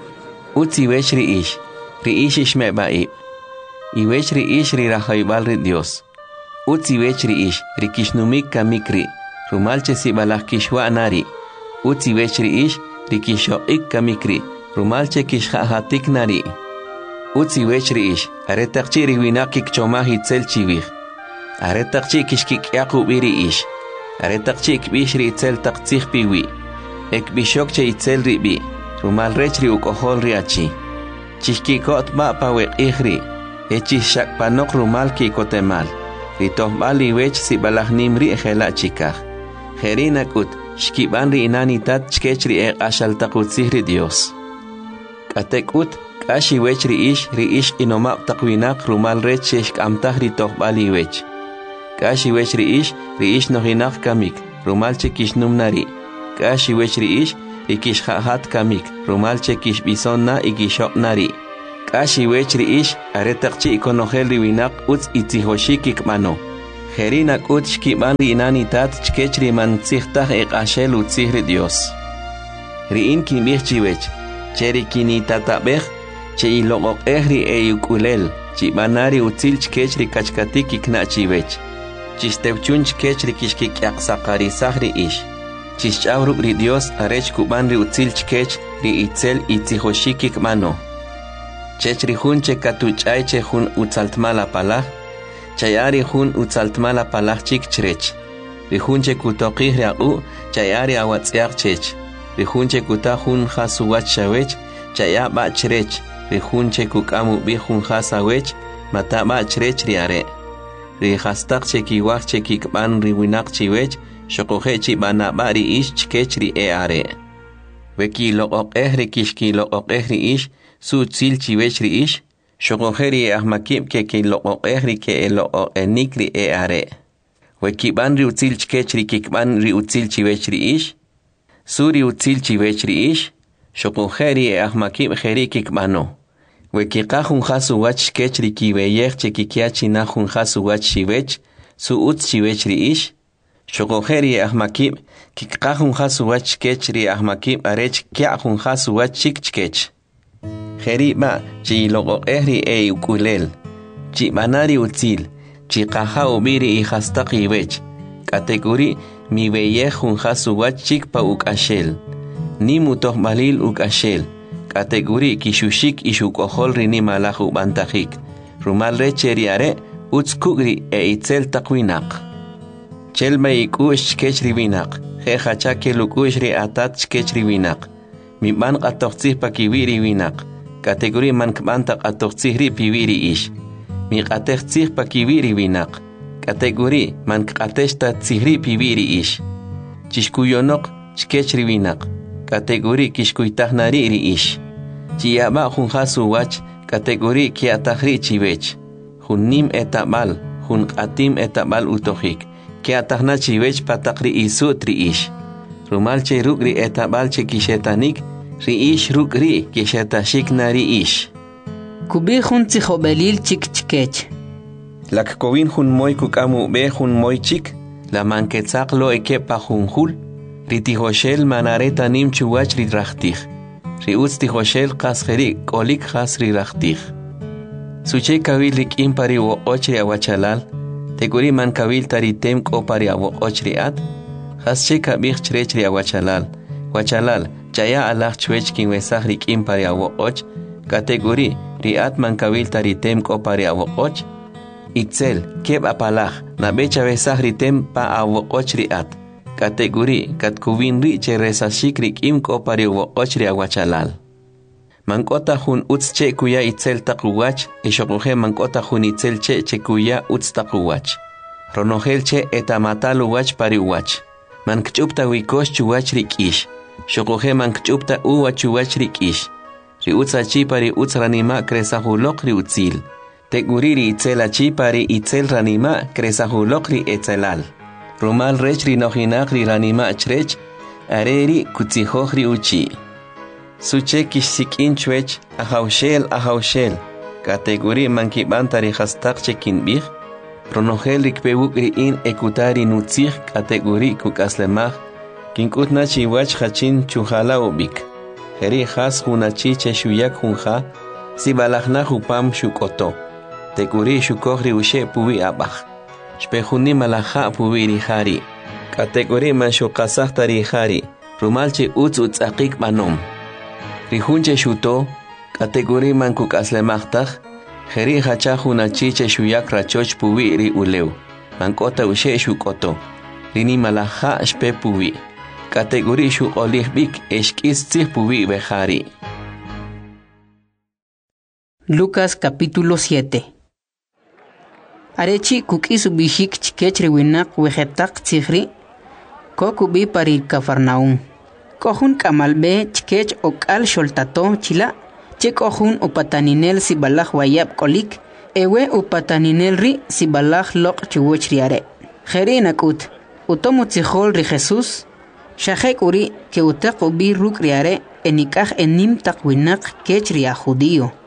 Speaker 12: Utzi wech ri ish ishmebaib. I wech ri ish ri rajaibal ri Dios. Utzi wech ri ish ri kishnumik kamikri, rumalche si balaj kishwa nari. Utzi wech ri ish ri kishoik kamikri, rumalche kishhahatik nari. Utzi wech ri ish aretakchi ri winakik chomah itzel chivij. Aretakchi kishkik yakubiri ish. Aretakchi ikbishri itzel taktzih piwi. Ekbishok che itzel ribi. Rumal rech ri ukohol riachi. Chishkikot ma pawek ihri. Echishak panok rumal kikotemal. Ritohbal iwech si balahnim ri ejela chikaj. Jerinakut shkiban ri inanitat chkech ri ashal takutzih ri Dios. Katekut kashi wech ri ish inomap takwinak rumal rech sheshkamtah ri tohbal iwech. Kashi wech ri ish nohinak kamik, rumalche kishnum nari. Kashi wech ri ish kishhahat kamik, rumalche kishbison na ikishok nari. Kashi wechri ish aretakchi ikonogel riwinak uts itzihoshikik mano. Jerina kut shkiban rinani tat chkechri man tsihtah ekashel utzihri Dios. Riin kinbih chiwech, cheri kini tatabeh, che ilogok ehri eyukulel, chibanari utzil chkechri kachkatiki kna chiwech. Chistewchun chkechri kishkik yaksakari sahri ish. Chischawruk ri Dios arech kuban ri utzil chkech ri itzel itzihoshikik mano. Chechri hun che katuchay che hun utzaltmala palah, chayari hun utzaltmala palah chik chrech. Ri hun che kutokih riau, chayari awatziak chech. Ri hun che kutahun hasuwach shawech, chaya ba chrech. Ri hun che kukamu bi hun hasawech, mata ba chrech riare. Ri hastak che kiwach che kikban ri winak chiwech, shokohe chi bana ba ri ish chkech ri eare. Weki loqok ri kishki loqok ri ish, su tzil chiwech ri ish, shokoheri ahmakib ke loqok ri ke loqok enikri eare. Wekiban ri utzil chkech ri kikban ri utzil chiwech ri ish, su ri utzil chiwech ri ish, shokoheri ahmakib heri kikbano. Wekikahun hasu wach chkech ri kiweyech che kikiachi nahun hasu wach chiwech, su utz chiwech ri ish, shokoheri ahmakib kikahun hasu wach chkech ri ahmakib arech kiahun hasu wach chik chkech. Jeriba chi logo ehri ukulel, chi banari utzil, chi kaha ubiri ihastaki wech, kategori mi weyehun hasu wach chik pa ukashel, ni mutoh malil ukashel, kategori kishushik ishukohol rini malahu bantajik, rumal recheriare utskugri itzel takwinak. Chelma ikush chkech riwinak, jehachake lukush ri atat chkech riwinak, mi ban katoxtzih pa kiwiri winak, kategori man kbanta katoxtzih ri piwiri ish, mi katextzih pa kiwiri winak, kategori man katexta tzihri piwiri ish, chishkuyonok chkech ri winak, kategori kishkuytahnari ri ish, chiyaba hun hasu wach, kategori kiatahri chiwech, hun nim etabal, hun katim etabal utohik, kiatahna chiwech patakri isutri ish, rumal che rukri etabal che kishetanik, ri ish rukri kishetashik nari ish.
Speaker 2: Kubi hun tzihobelil chik chkech.
Speaker 12: Lak kovin hun moy kukamu be hun moy chik, la manketzak lo ekepa hun hul, ri tihoshel manareta nim chuwach ri rachtich, ri utz tihoshel kasgeri kolik has ri rachtich. Suche kawil rik impari wo ochri awachalal, teguri man kawil taritem kopari awo ochri at, hasche kabich chrechri awachalal, wachalal, chaya alah chwech kin wesah rik impari awo och, kategori riat man kawil taritem kopari awo och, itzel keb apalah na becha wesah ritem pa awo och riat, kategori katkuvin ri che resashik rik im kopari awo och ri awachalal. Mankota hun utz che kuya itzel takuwach, ishokuhe mankota hun itzel che kuya utz takuwach. Ronogel che etamatalu wach pari wach. Mankchupta wikosh chuwach rik ish. Shokuhe mankchupta uwachuwach rik ish. Ri utza chi pari utz ranima kresahulok ri utzil. Teguri ri itzela chi pari itzel ranima kresahulok ri etzelal. Rumal rech ri nohinak ri ranima chrech, areri kutzihoch ri uchi. Suche kishsikin chwech ahaushel, kategori mankibantari hastak chekinbih, pronogel rikpewuk riin ekutari nutzih kategori kukaslemah, kinkutna chiwach hachin chuhala ubik, heri has hunachi cheshuyak hunha, sibalachna hupam shukoto, teguri shukohri ushe puwi abach, shpehuni malaha puwi rihari, kategori manshukasah tarihari, rumalche utz akik manom. Rihunche shuto, kategori man kukaslemachtaj, jeri hachahuna chiche shuyak rachoch puwi ri uleu, mankota ushe shukoto, rini malaha shpe puwi, kategori shu olihbik eshkis tzih puwi behari.
Speaker 2: Lucas capítulo 7. Arechi kukisu bishik chikech winak wejetak tzihri, kokubi pari Cafarnaum. Kohun kamalbe chkech okal sholtato chila, che kohun upataninel si balach wayab kolik, ewe upataninel ri si balach lok chuwoch riare. Jeri nakut, utomu tzihol ri Jesus, shahek uri ke utak ubi ruk riare enikaj enim takwinak kech ria judío.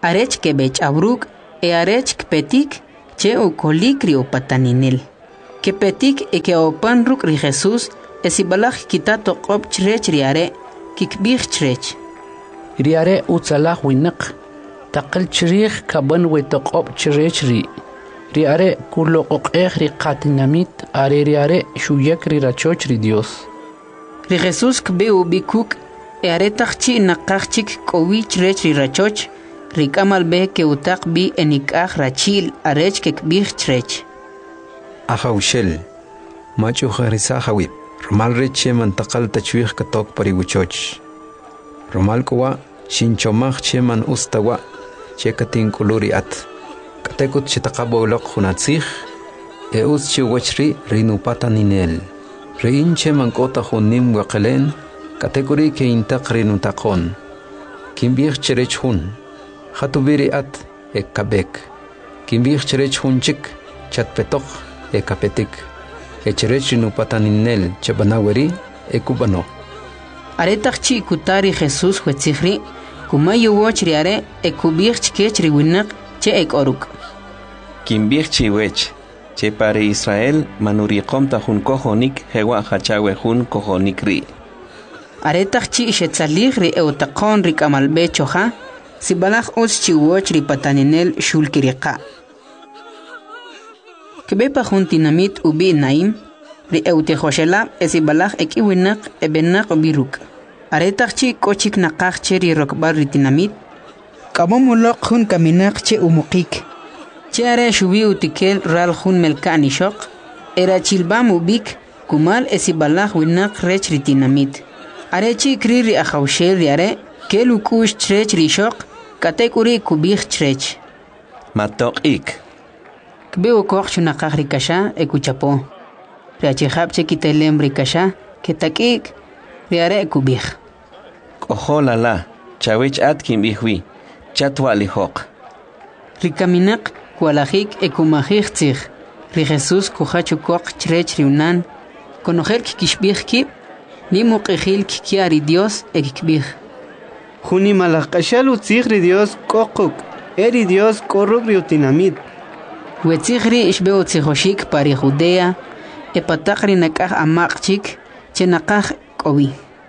Speaker 2: arech que bech abruk e arech petik che u kolikri o pataninel. Que petik e que opan ruk ri Jesús e si balach kitato qop chrech riare kikbich chrech.
Speaker 1: Riare utzalach winak taqal chrich kaban wetoqop chrech ri. Riare kuloqoqeh ri qatinamit are riare shuyak ri rachoch ri Dios.
Speaker 2: Ri Jesús kbe ubikuk e are tachchi naqachik kowi chrech ri rachoch ri kamal be ke utaq bi enikaj rachil arech kikbich chrech.
Speaker 3: Ahaushel machu kharisa hawib romal reche mantaqal tachwih katok pariwuchoch romal kowa shinchomach cheman ustawa chekatin kuluri at katekut chitaqabo loq hunatzih e uschi wachri rinupata ninel rein cheman kota hunim waqelen katekuri ke intaq rinutaqon kimbih cherech hun khatubiri at e kabek kimbih cherech hunchik chatpetok e kapetik e cherech rinupataninel chabanaweri e kubano
Speaker 2: Aretachchi kutari Jesús huetzihri kumayu wochri are e kubich chkechri winak che ek oruk.
Speaker 12: Kimbich chiwech che pare Israel manuriqom ta hun kohonik hewa hachawe hun kohonik ri.
Speaker 2: Aretachchi shetzaligri e utaqon rik amalbe choja sibalach uschi wochri pataninel shulkiriqa. Kebepa hun tinamit ubi naim ri eutejoshela esibalach ekiwinak ebenak biruk. Aretachchi kochik naqach cheri rokbar ritinamit.
Speaker 13: Kamomulok hun kaminak che umukik.
Speaker 2: Che are shubi utikel ral hun melkani shok. Era chilbam ubik kumal esibalach winak rech ritinamit. Arechi kriri ahaushel riare kelukush chrech rishok katekuri kubich chrech.
Speaker 12: Matok ik.
Speaker 2: Kbeu koch chunaqach rikasha ekuchapo. Riachihapche kitelem rikasha ketakik riare ekubich.
Speaker 12: Oholala, chawech at kimbihwi, chatwa lihok.
Speaker 2: Rikaminak kualajik ekumajik tzig. Ri Jesús kuhachukok chrech riunan. Konojer kikishbich kip, ni muqejil kikiari Dios ekikbich.
Speaker 6: Juni malakashal utzig ri Dios kokuk, eri Dios korruk riutinamit.
Speaker 2: Wetzigri ishbeu tzijoshik pari Judea, epatakri nakaj amakchik, chenakaj kowi.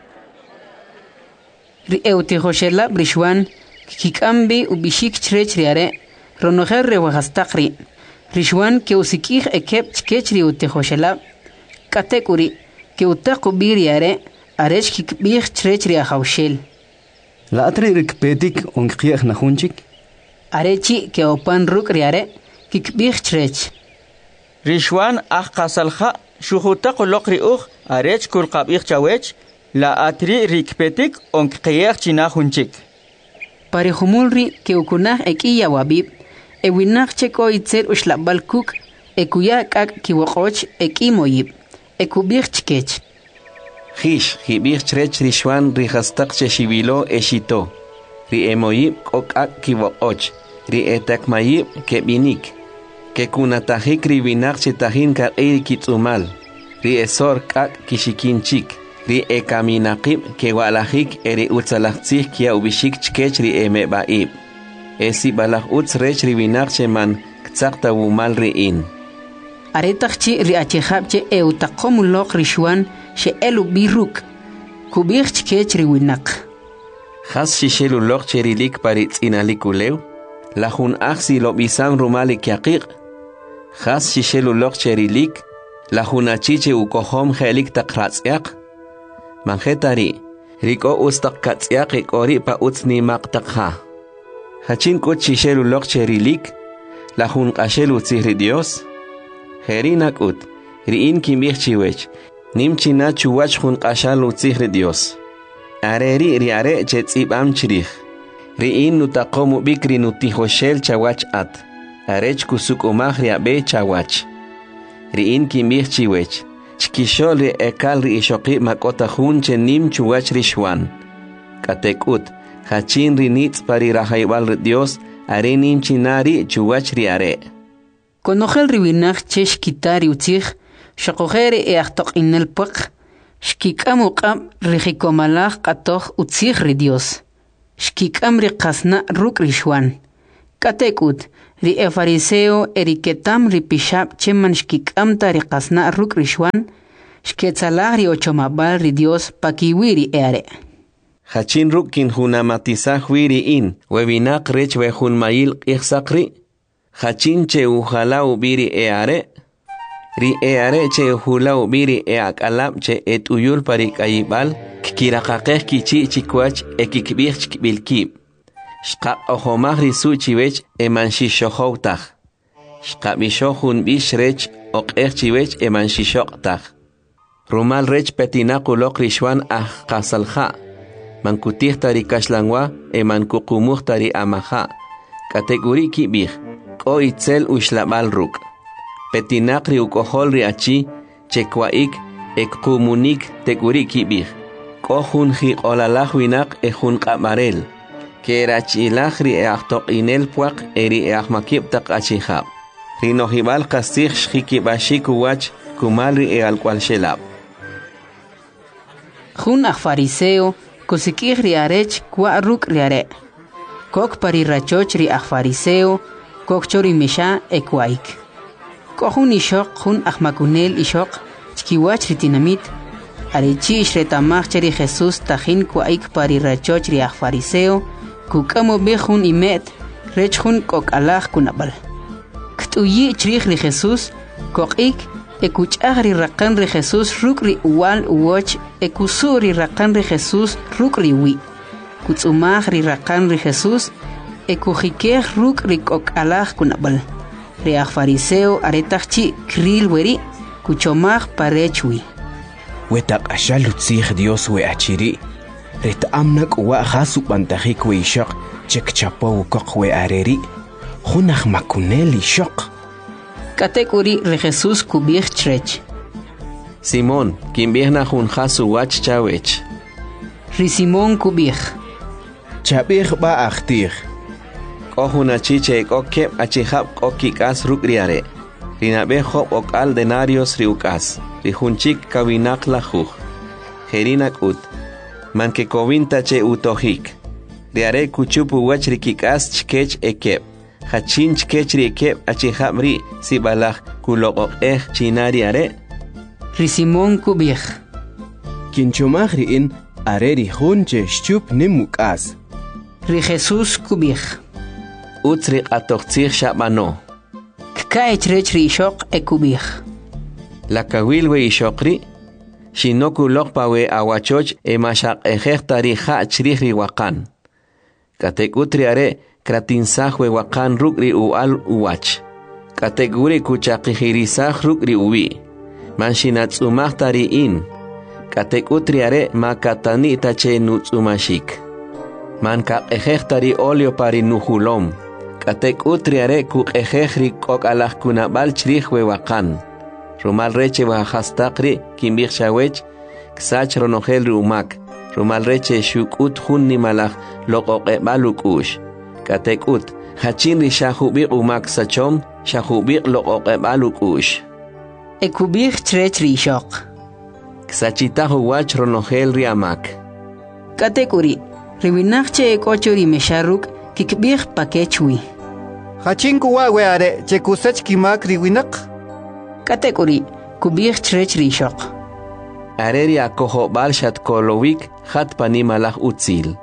Speaker 2: Ri eutijoshela brishwan, kikambi ubishik chrech riare, ronojer rewajastakri, rishwan ke usikij ekep chkechri utijoshela, katekuri, ke utakubi riare, arech kikbij chrech riajaushel.
Speaker 9: La atri rikpetik onkiech najunchik?
Speaker 2: Arechi ke opan ruk riare, kikbij chrech.
Speaker 4: Rishwan qasalha shuhuta qoloqri arech kulqabich chawech la atri rikpetik onkiech chinahunchik.
Speaker 2: Parihumulri ke ukunaj ekiya wabib, ewinaj cheko itzel ushlabal kuk, ekuya kak kiwoqoch ekimoyib, ekubij chkech.
Speaker 12: Hish, hibich chrech rishwan rihastak cheshibilo eshito. Ri emoyib kokak kiwoqoch, ri etakmayib kebinik. Que kunatajik ribinak chetahin kar kitsumal. Ri esor kak kishikinchik. Ri ekaminakib ke walajik eri utzalachtzih kia ubishik chkech ri emebaib. Esi balach utz rech ribinak cheman ktsakta wumal riin.
Speaker 2: Aretachchi ri achejabche eutakomulok rishwan she elu biruk. Kubich chkech riwinak.
Speaker 12: Has shishelulok cherilik paritz inalikulew. La jun axi lo bisam rumalik yaqiq. Has shishelulok cherilik. La jun achiche ukohom helik takratziak. Manjetari. Riko ustak katziak ikori pa utzni maktakha. Hachin kut shishelulok cherilik. La jun ashelu tzihri Dios. Herinak ut. Riin kimbich chiwech. Nim china chuwach jun ashalu tzihri Dios. Areri riare chetzibam chirich. Riin nutaqomu bikri nutijoshel chawach at. Arech kusuk umahria be chawach. Riin kimbich chiwech. Chkishol ri ekal ri ishoqi makota hunche nim chuwach rishwan. Katekut. Hachin ri nitz pari rahaybal Dios. Are nim chinari chuwach riare.
Speaker 2: Konogel riwinach chesh kitari utzig. Shakogere e achtok inel pak. Shkikamu qam rihikomalach katoch utzig ri Dios. Shkikam ri qasna ruk rishwan. Katekut, ri e fariseo eriketam ri pishab cheman shkikamta ri qasna ruk rishwan, shketzalah ri ochomabal ri Dios pakiwiri eare.
Speaker 12: Hachin rukin hunamatizah wiri in, webinak rech wehun mail ichsakri. Hachin che uhala ubiri eare. Ri eare che uhula ubiri eakalab che et uyul parik ayibal, kikirakakeh kichi chikwach ekikbich chkibilkib. Shkab ohomah risu chiwech emanshishohoutah. Shkab ishohun bish rech okeh chiwech emanshishoktah. Rumal rech petinakulok rishwan kasalha. Mankutih tari kashlangwa emankukumuh tari amaha. Kategori kibih. Ko itzel ushlabal ruk. Petinak ri ukohol ri achi. Chekwaik ekumunik teguri kibih. Ko hun hi olalah winak ehun kamarel. Kerachilach ri eachtok inel puak eri eachmakib tak achihab. Rinohibal kasih shikibashik uwach kumal ri ealkwal shelab.
Speaker 2: Jun fariseo kusikih riarech kwa ruk riare. Kok parirachoch ri fariseo kok chori misha ekwaik. Kohun ishok jun makunel ishok chkiwach ritinamit. Arechi ishretamach cheri Jesus tajin kwaik parirachoch ri fariseo kukamo bejun imet rech jun kok alaj kunabal. Ktuyi chrich ri Jesus kokik ekuchah ri rakan ri Jesus ruk ri uwal uwoch ekusur ri rakan ri Jesus ruk ri wi. Kutsumah ri rakan ri Jesus ekujikeh ruk ri kok alaj kunabal. Ri fariseo aretachchi kril weri kuchomah parechwi.
Speaker 10: Wetak ashalutzih Dios we achiri. Ret amnak wa khasu bantahik we ishaq chekchapo kok we areri. Hunach makuneli shok.
Speaker 2: Katekuri re Jesus kubich trech.
Speaker 12: Simón, kimbihna hun khasu wach chawech.
Speaker 2: Ri Simón kubich.
Speaker 10: Chabich ba akhtir.
Speaker 12: Kohuna chiche kokep achihab kokikas rukriare. Rinabe hop okal denarios riukas. Rihunchik kawinak lahuj. Herinak ut. Manke kovinta che utohik. Riare kuchupu wach rikikas chkech ekep. Hachin chkech rikep achihabri sibalach kulok chinari are.
Speaker 2: Ri Simón kubich.
Speaker 10: Kinchomach riin are rihunche shchup nimukas.
Speaker 2: Ri Jesus kubich.
Speaker 12: Utsri atochtzich shabano.
Speaker 2: Kkaech rech ri ishok ekubich.
Speaker 12: La kawil we ishokri. Shinoku lokpa we awachoch emashak ejektari ha chrih ri wakan. Katekutri are kratinsah we wakan ruk ri ual uwach. Kateguri kuchakihirisah ruk ri uwi. Manshinatsumah tari in. Katekutri are makatani tache nutsumashik. Manka ejektari olio pari nuhulom. Katekutri are kuk ejekri kok alah kunabal chrih we wakan. Rumal reche wahastakri kimbich shawech ksach ronogel rumak. Rumal reche shukut hunni malach lokok balukush. Katekut hachin ri shahubik umak sachom shahubik lokok balukush.
Speaker 2: Ekubich trech ri ishok.
Speaker 12: Ksachitahu wach ronogel riamak.
Speaker 2: Katekuri riwinachche ekochori mesharuk kikbich pakechwi.
Speaker 6: Hachin kuwa we are chekusach kimak riwinak.
Speaker 2: Katekuri kubich trech ri ishok.
Speaker 12: Areri akoho balshat kolowik hat panimalach utzil.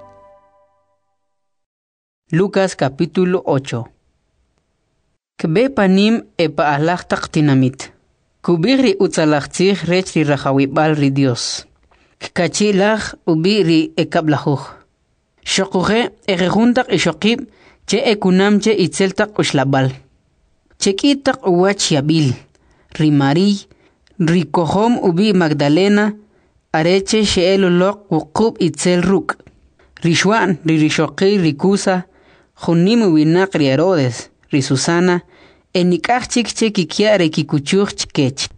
Speaker 2: Lucas capítulo 8. Kbe panim epa alach taktinamit. Kubiri utzalachtzich rech ri rachawibal ri Dios. Kachilach ubiri ekablahuch. Shokuhe ejejuntak ishokib che ekunamche itzeltak ushlabal. Chekitak uwach yabil. Ri Mari, ri kohom ubi Magdalena, areche sheelolok wukub itzel ruk. Ri Shwan, ri Rishoki, ri Kusa, junimu winak ri Herodes, ri Susana, enikach chikche kikiare kikuchuch chkech.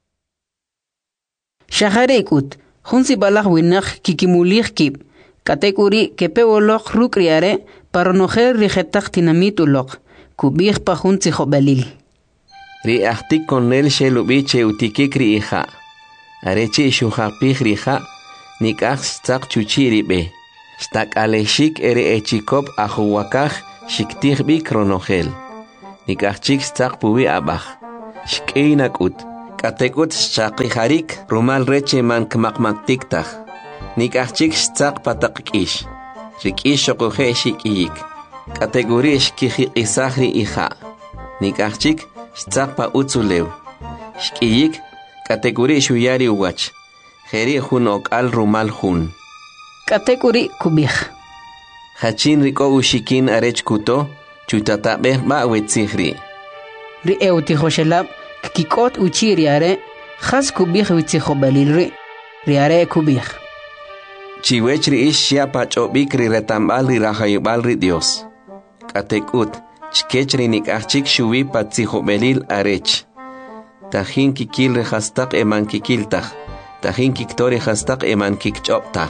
Speaker 2: Shaharekut, junsi balach winak kikimulich kib, katekuri kepewolok ruk riare, paronojer rijetak tinamit ulok, kubich pa junsi jobelil.
Speaker 12: Ri ahtik konel shelubiche utikik ri iha. Areche shuhapich riha, nikach stak chuchiri be. Stak aleshik ere echikop ahuwakach Shiktig bik ronogel. Nikachik stak puwi abach. Shkeinakut. Katekut shaki harik rumal reche man kmakmaktiktach. Nikachik stak patakkish. Rikish shokohe shikiyik. Kategori shkiji isahri ija. Nikachik stak pa utsulew. Shkiyik kategori shuyari uwach. Heri hun ok al rumal hun.
Speaker 2: Kategori kubich.
Speaker 12: Hachin riko ushikin arech kuto, chutatabeh ba wetzihri.
Speaker 2: Ri eutihoshelab, kikot uchiriare, has kubich witzihobalilri, riare kubich.
Speaker 12: Chiwechri ish shia pachobik ri retambal ri rahayubal ri Dios. Katekut, chkechri nikachik shuwi patzihobelil arech. Tahin kikil ri hastak eman kikiltach, tahin kiktori hastak eman kikchoptach.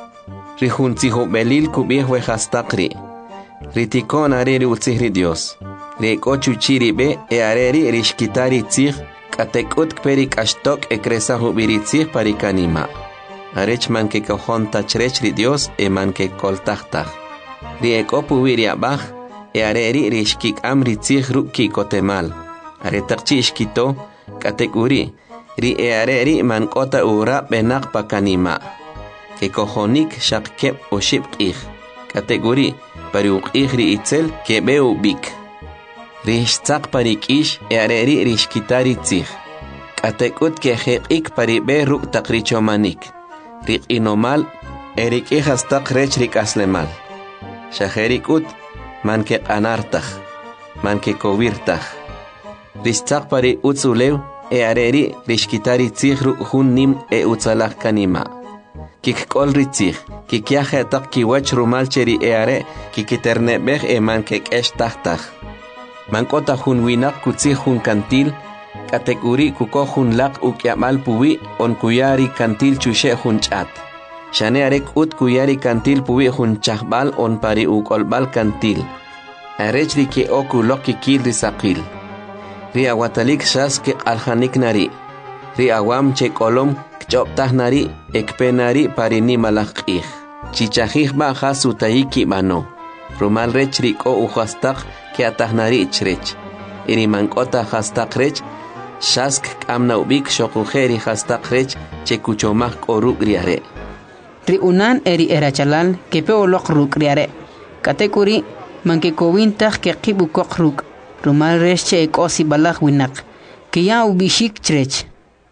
Speaker 12: Rihun belil kubih we hastakri. Ritikon areri utzihri Dios. Reko chuchiri be e areri rishkitari tzih. Katekut kperi kashtok e kresa hubiri tzih parikanima. Arech man ke kohon tachrechri Dios e man ke koltachtach. Rieko puwiri abach e areri rishkik amri tzih ruki kotemal. Aretakchi ishkito katekuri. Ri e areri man kota ura benak pakanima. Que cojonik shakep o shipqih. Kategori pariuqih ri itzel que beu bik. Rishtzak parikish e areri rishkitari tzih. Katekut que heqik paribe ruk takrichomanik. Rik inomal erikih hastak rech rik aslemal. Shaherikut man que anartach. Man que kovirtach. Rishtzak pari utzulew e areri rishkitari tzih ruk hun nim e utzalach kanima. Kik kol ritzich, kik yahe tak kiwach rumal cheri eare, kikiterne bech man kek esh tahtach. Man kota hun winak kutzich hun kantil, kategori kuko hun lak ukyamal puwi on kuyari kantil chushe hun chat. Shane arek ut kuyari kantil puwi hun chahbal on pari ukolbal kantil. Arechri ke oku loki kil risakil. Ri awatalik shas ke alhanik nari. Ri awam che kolom Choptah nari ekpenari parini malakih. Chichahih ba hasutayiki mano. Rumal rech riko uhastak ke atah nari ichrech. Iri mankota hastak rech. Shask amna ubik shokuheri hastak rech chekuchomah koruk riare.
Speaker 2: Ri unan eri erachalal ke peolok ruk riare. Katekuri manke kowintah ke kibukok ruk. Rumal rech che ekosi balak winak. Ke ya ubishik chrech.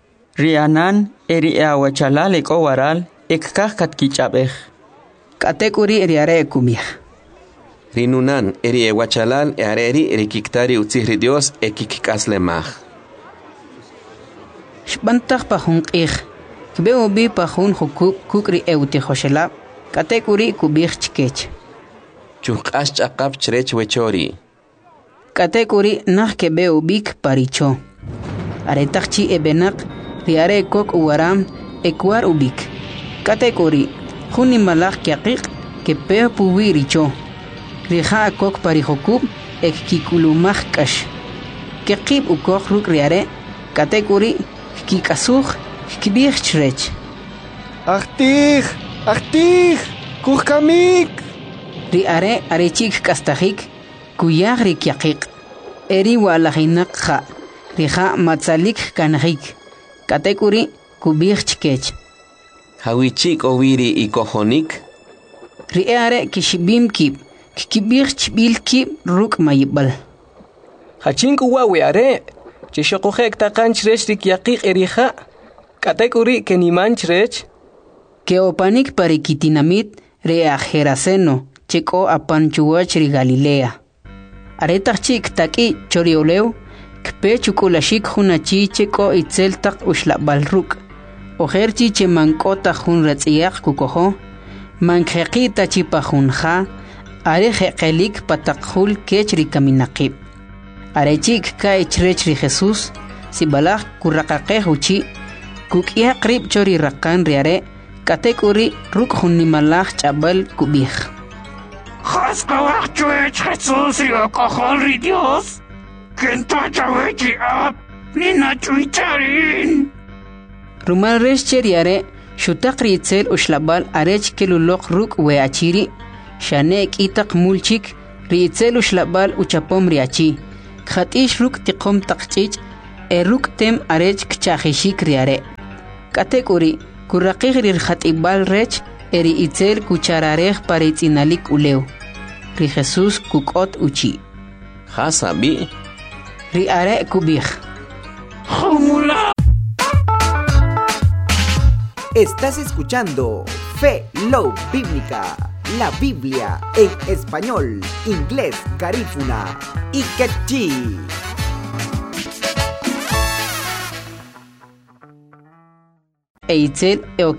Speaker 4: Rianan eri awachalal eko waral ekkah katkichapeh.
Speaker 2: Katekuri eriare kumih.
Speaker 12: Rinunan eri ewachalal ereri rikiktari utzihri Dios ekikikaslemah.
Speaker 2: Shbantach pahun qih. Kbeo bi pahun hukuk kukri eutihoshelab. Katekuri kubih chkech.
Speaker 12: Chukash chakap chrech wechori.
Speaker 2: Katekuri nah kebeo bik paricho. Aretakchi ebenak riare kok uwaram ekwar ubik. Kategori huni malak kiaqiq ke pe puwi richo. Riha kok parihokub ek kikulumah kash. Kekib ukok ruk riare kategori kikasuh kibih chrech.
Speaker 5: Achtih, kuhkamik.
Speaker 2: Riare arechik kastahik kuyag rikiaqiq. Eri walahinak kha. Riha matzalik kanahik. Katekuri kubih chkech.
Speaker 12: Hawichik oviri y kohonik.
Speaker 2: Riare kishibim kib. Kibih chbil kib ruk mayibal.
Speaker 5: Hachinku wawe are. Chishokohek takan chrech rik yaqiq erija. Katekuri keniman chrech.
Speaker 2: Keopanik parikitinamit reajeraceno. Cheko apanchuach ri Galilea. Aretach chik taki chorioleu. Kpe chukulashik hunachi cheko itzel tak ushlabal ruk. Ojerchi che mankota hun ratziyak kukoho. Mankhekita chipa hunja. Are jekelik patakhul kechri kaminakib. Are chik ka ichrechri Jesus. Sibalak kurakake huchi. Kukia krib chori rakan riare. Katekuri ruk hunimalak chabal kubih.
Speaker 11: Haskawak chuech Jesus riokohol ri Dios. Kenta chawechi ap. Nina chuicharin.
Speaker 2: Rumal resh cheriare. Shutakri itzel ushlabal arech kelulok ruk we achiri. Shanek itak mulchik. riitzel ushlabal uchapom riachi khatish ruk tiqom taqchich eruk tem arech kchajishik riare katekuri kuraqig rir khatibal rech eri itzel kuchararej paritzinalik uleu ri Jesus kukot uchi
Speaker 12: Hasabi
Speaker 2: ri are kubij
Speaker 14: Estás escuchando Fe Love Bíblica, la Biblia en español, inglés, garífuna y quechí.
Speaker 2: Eitzel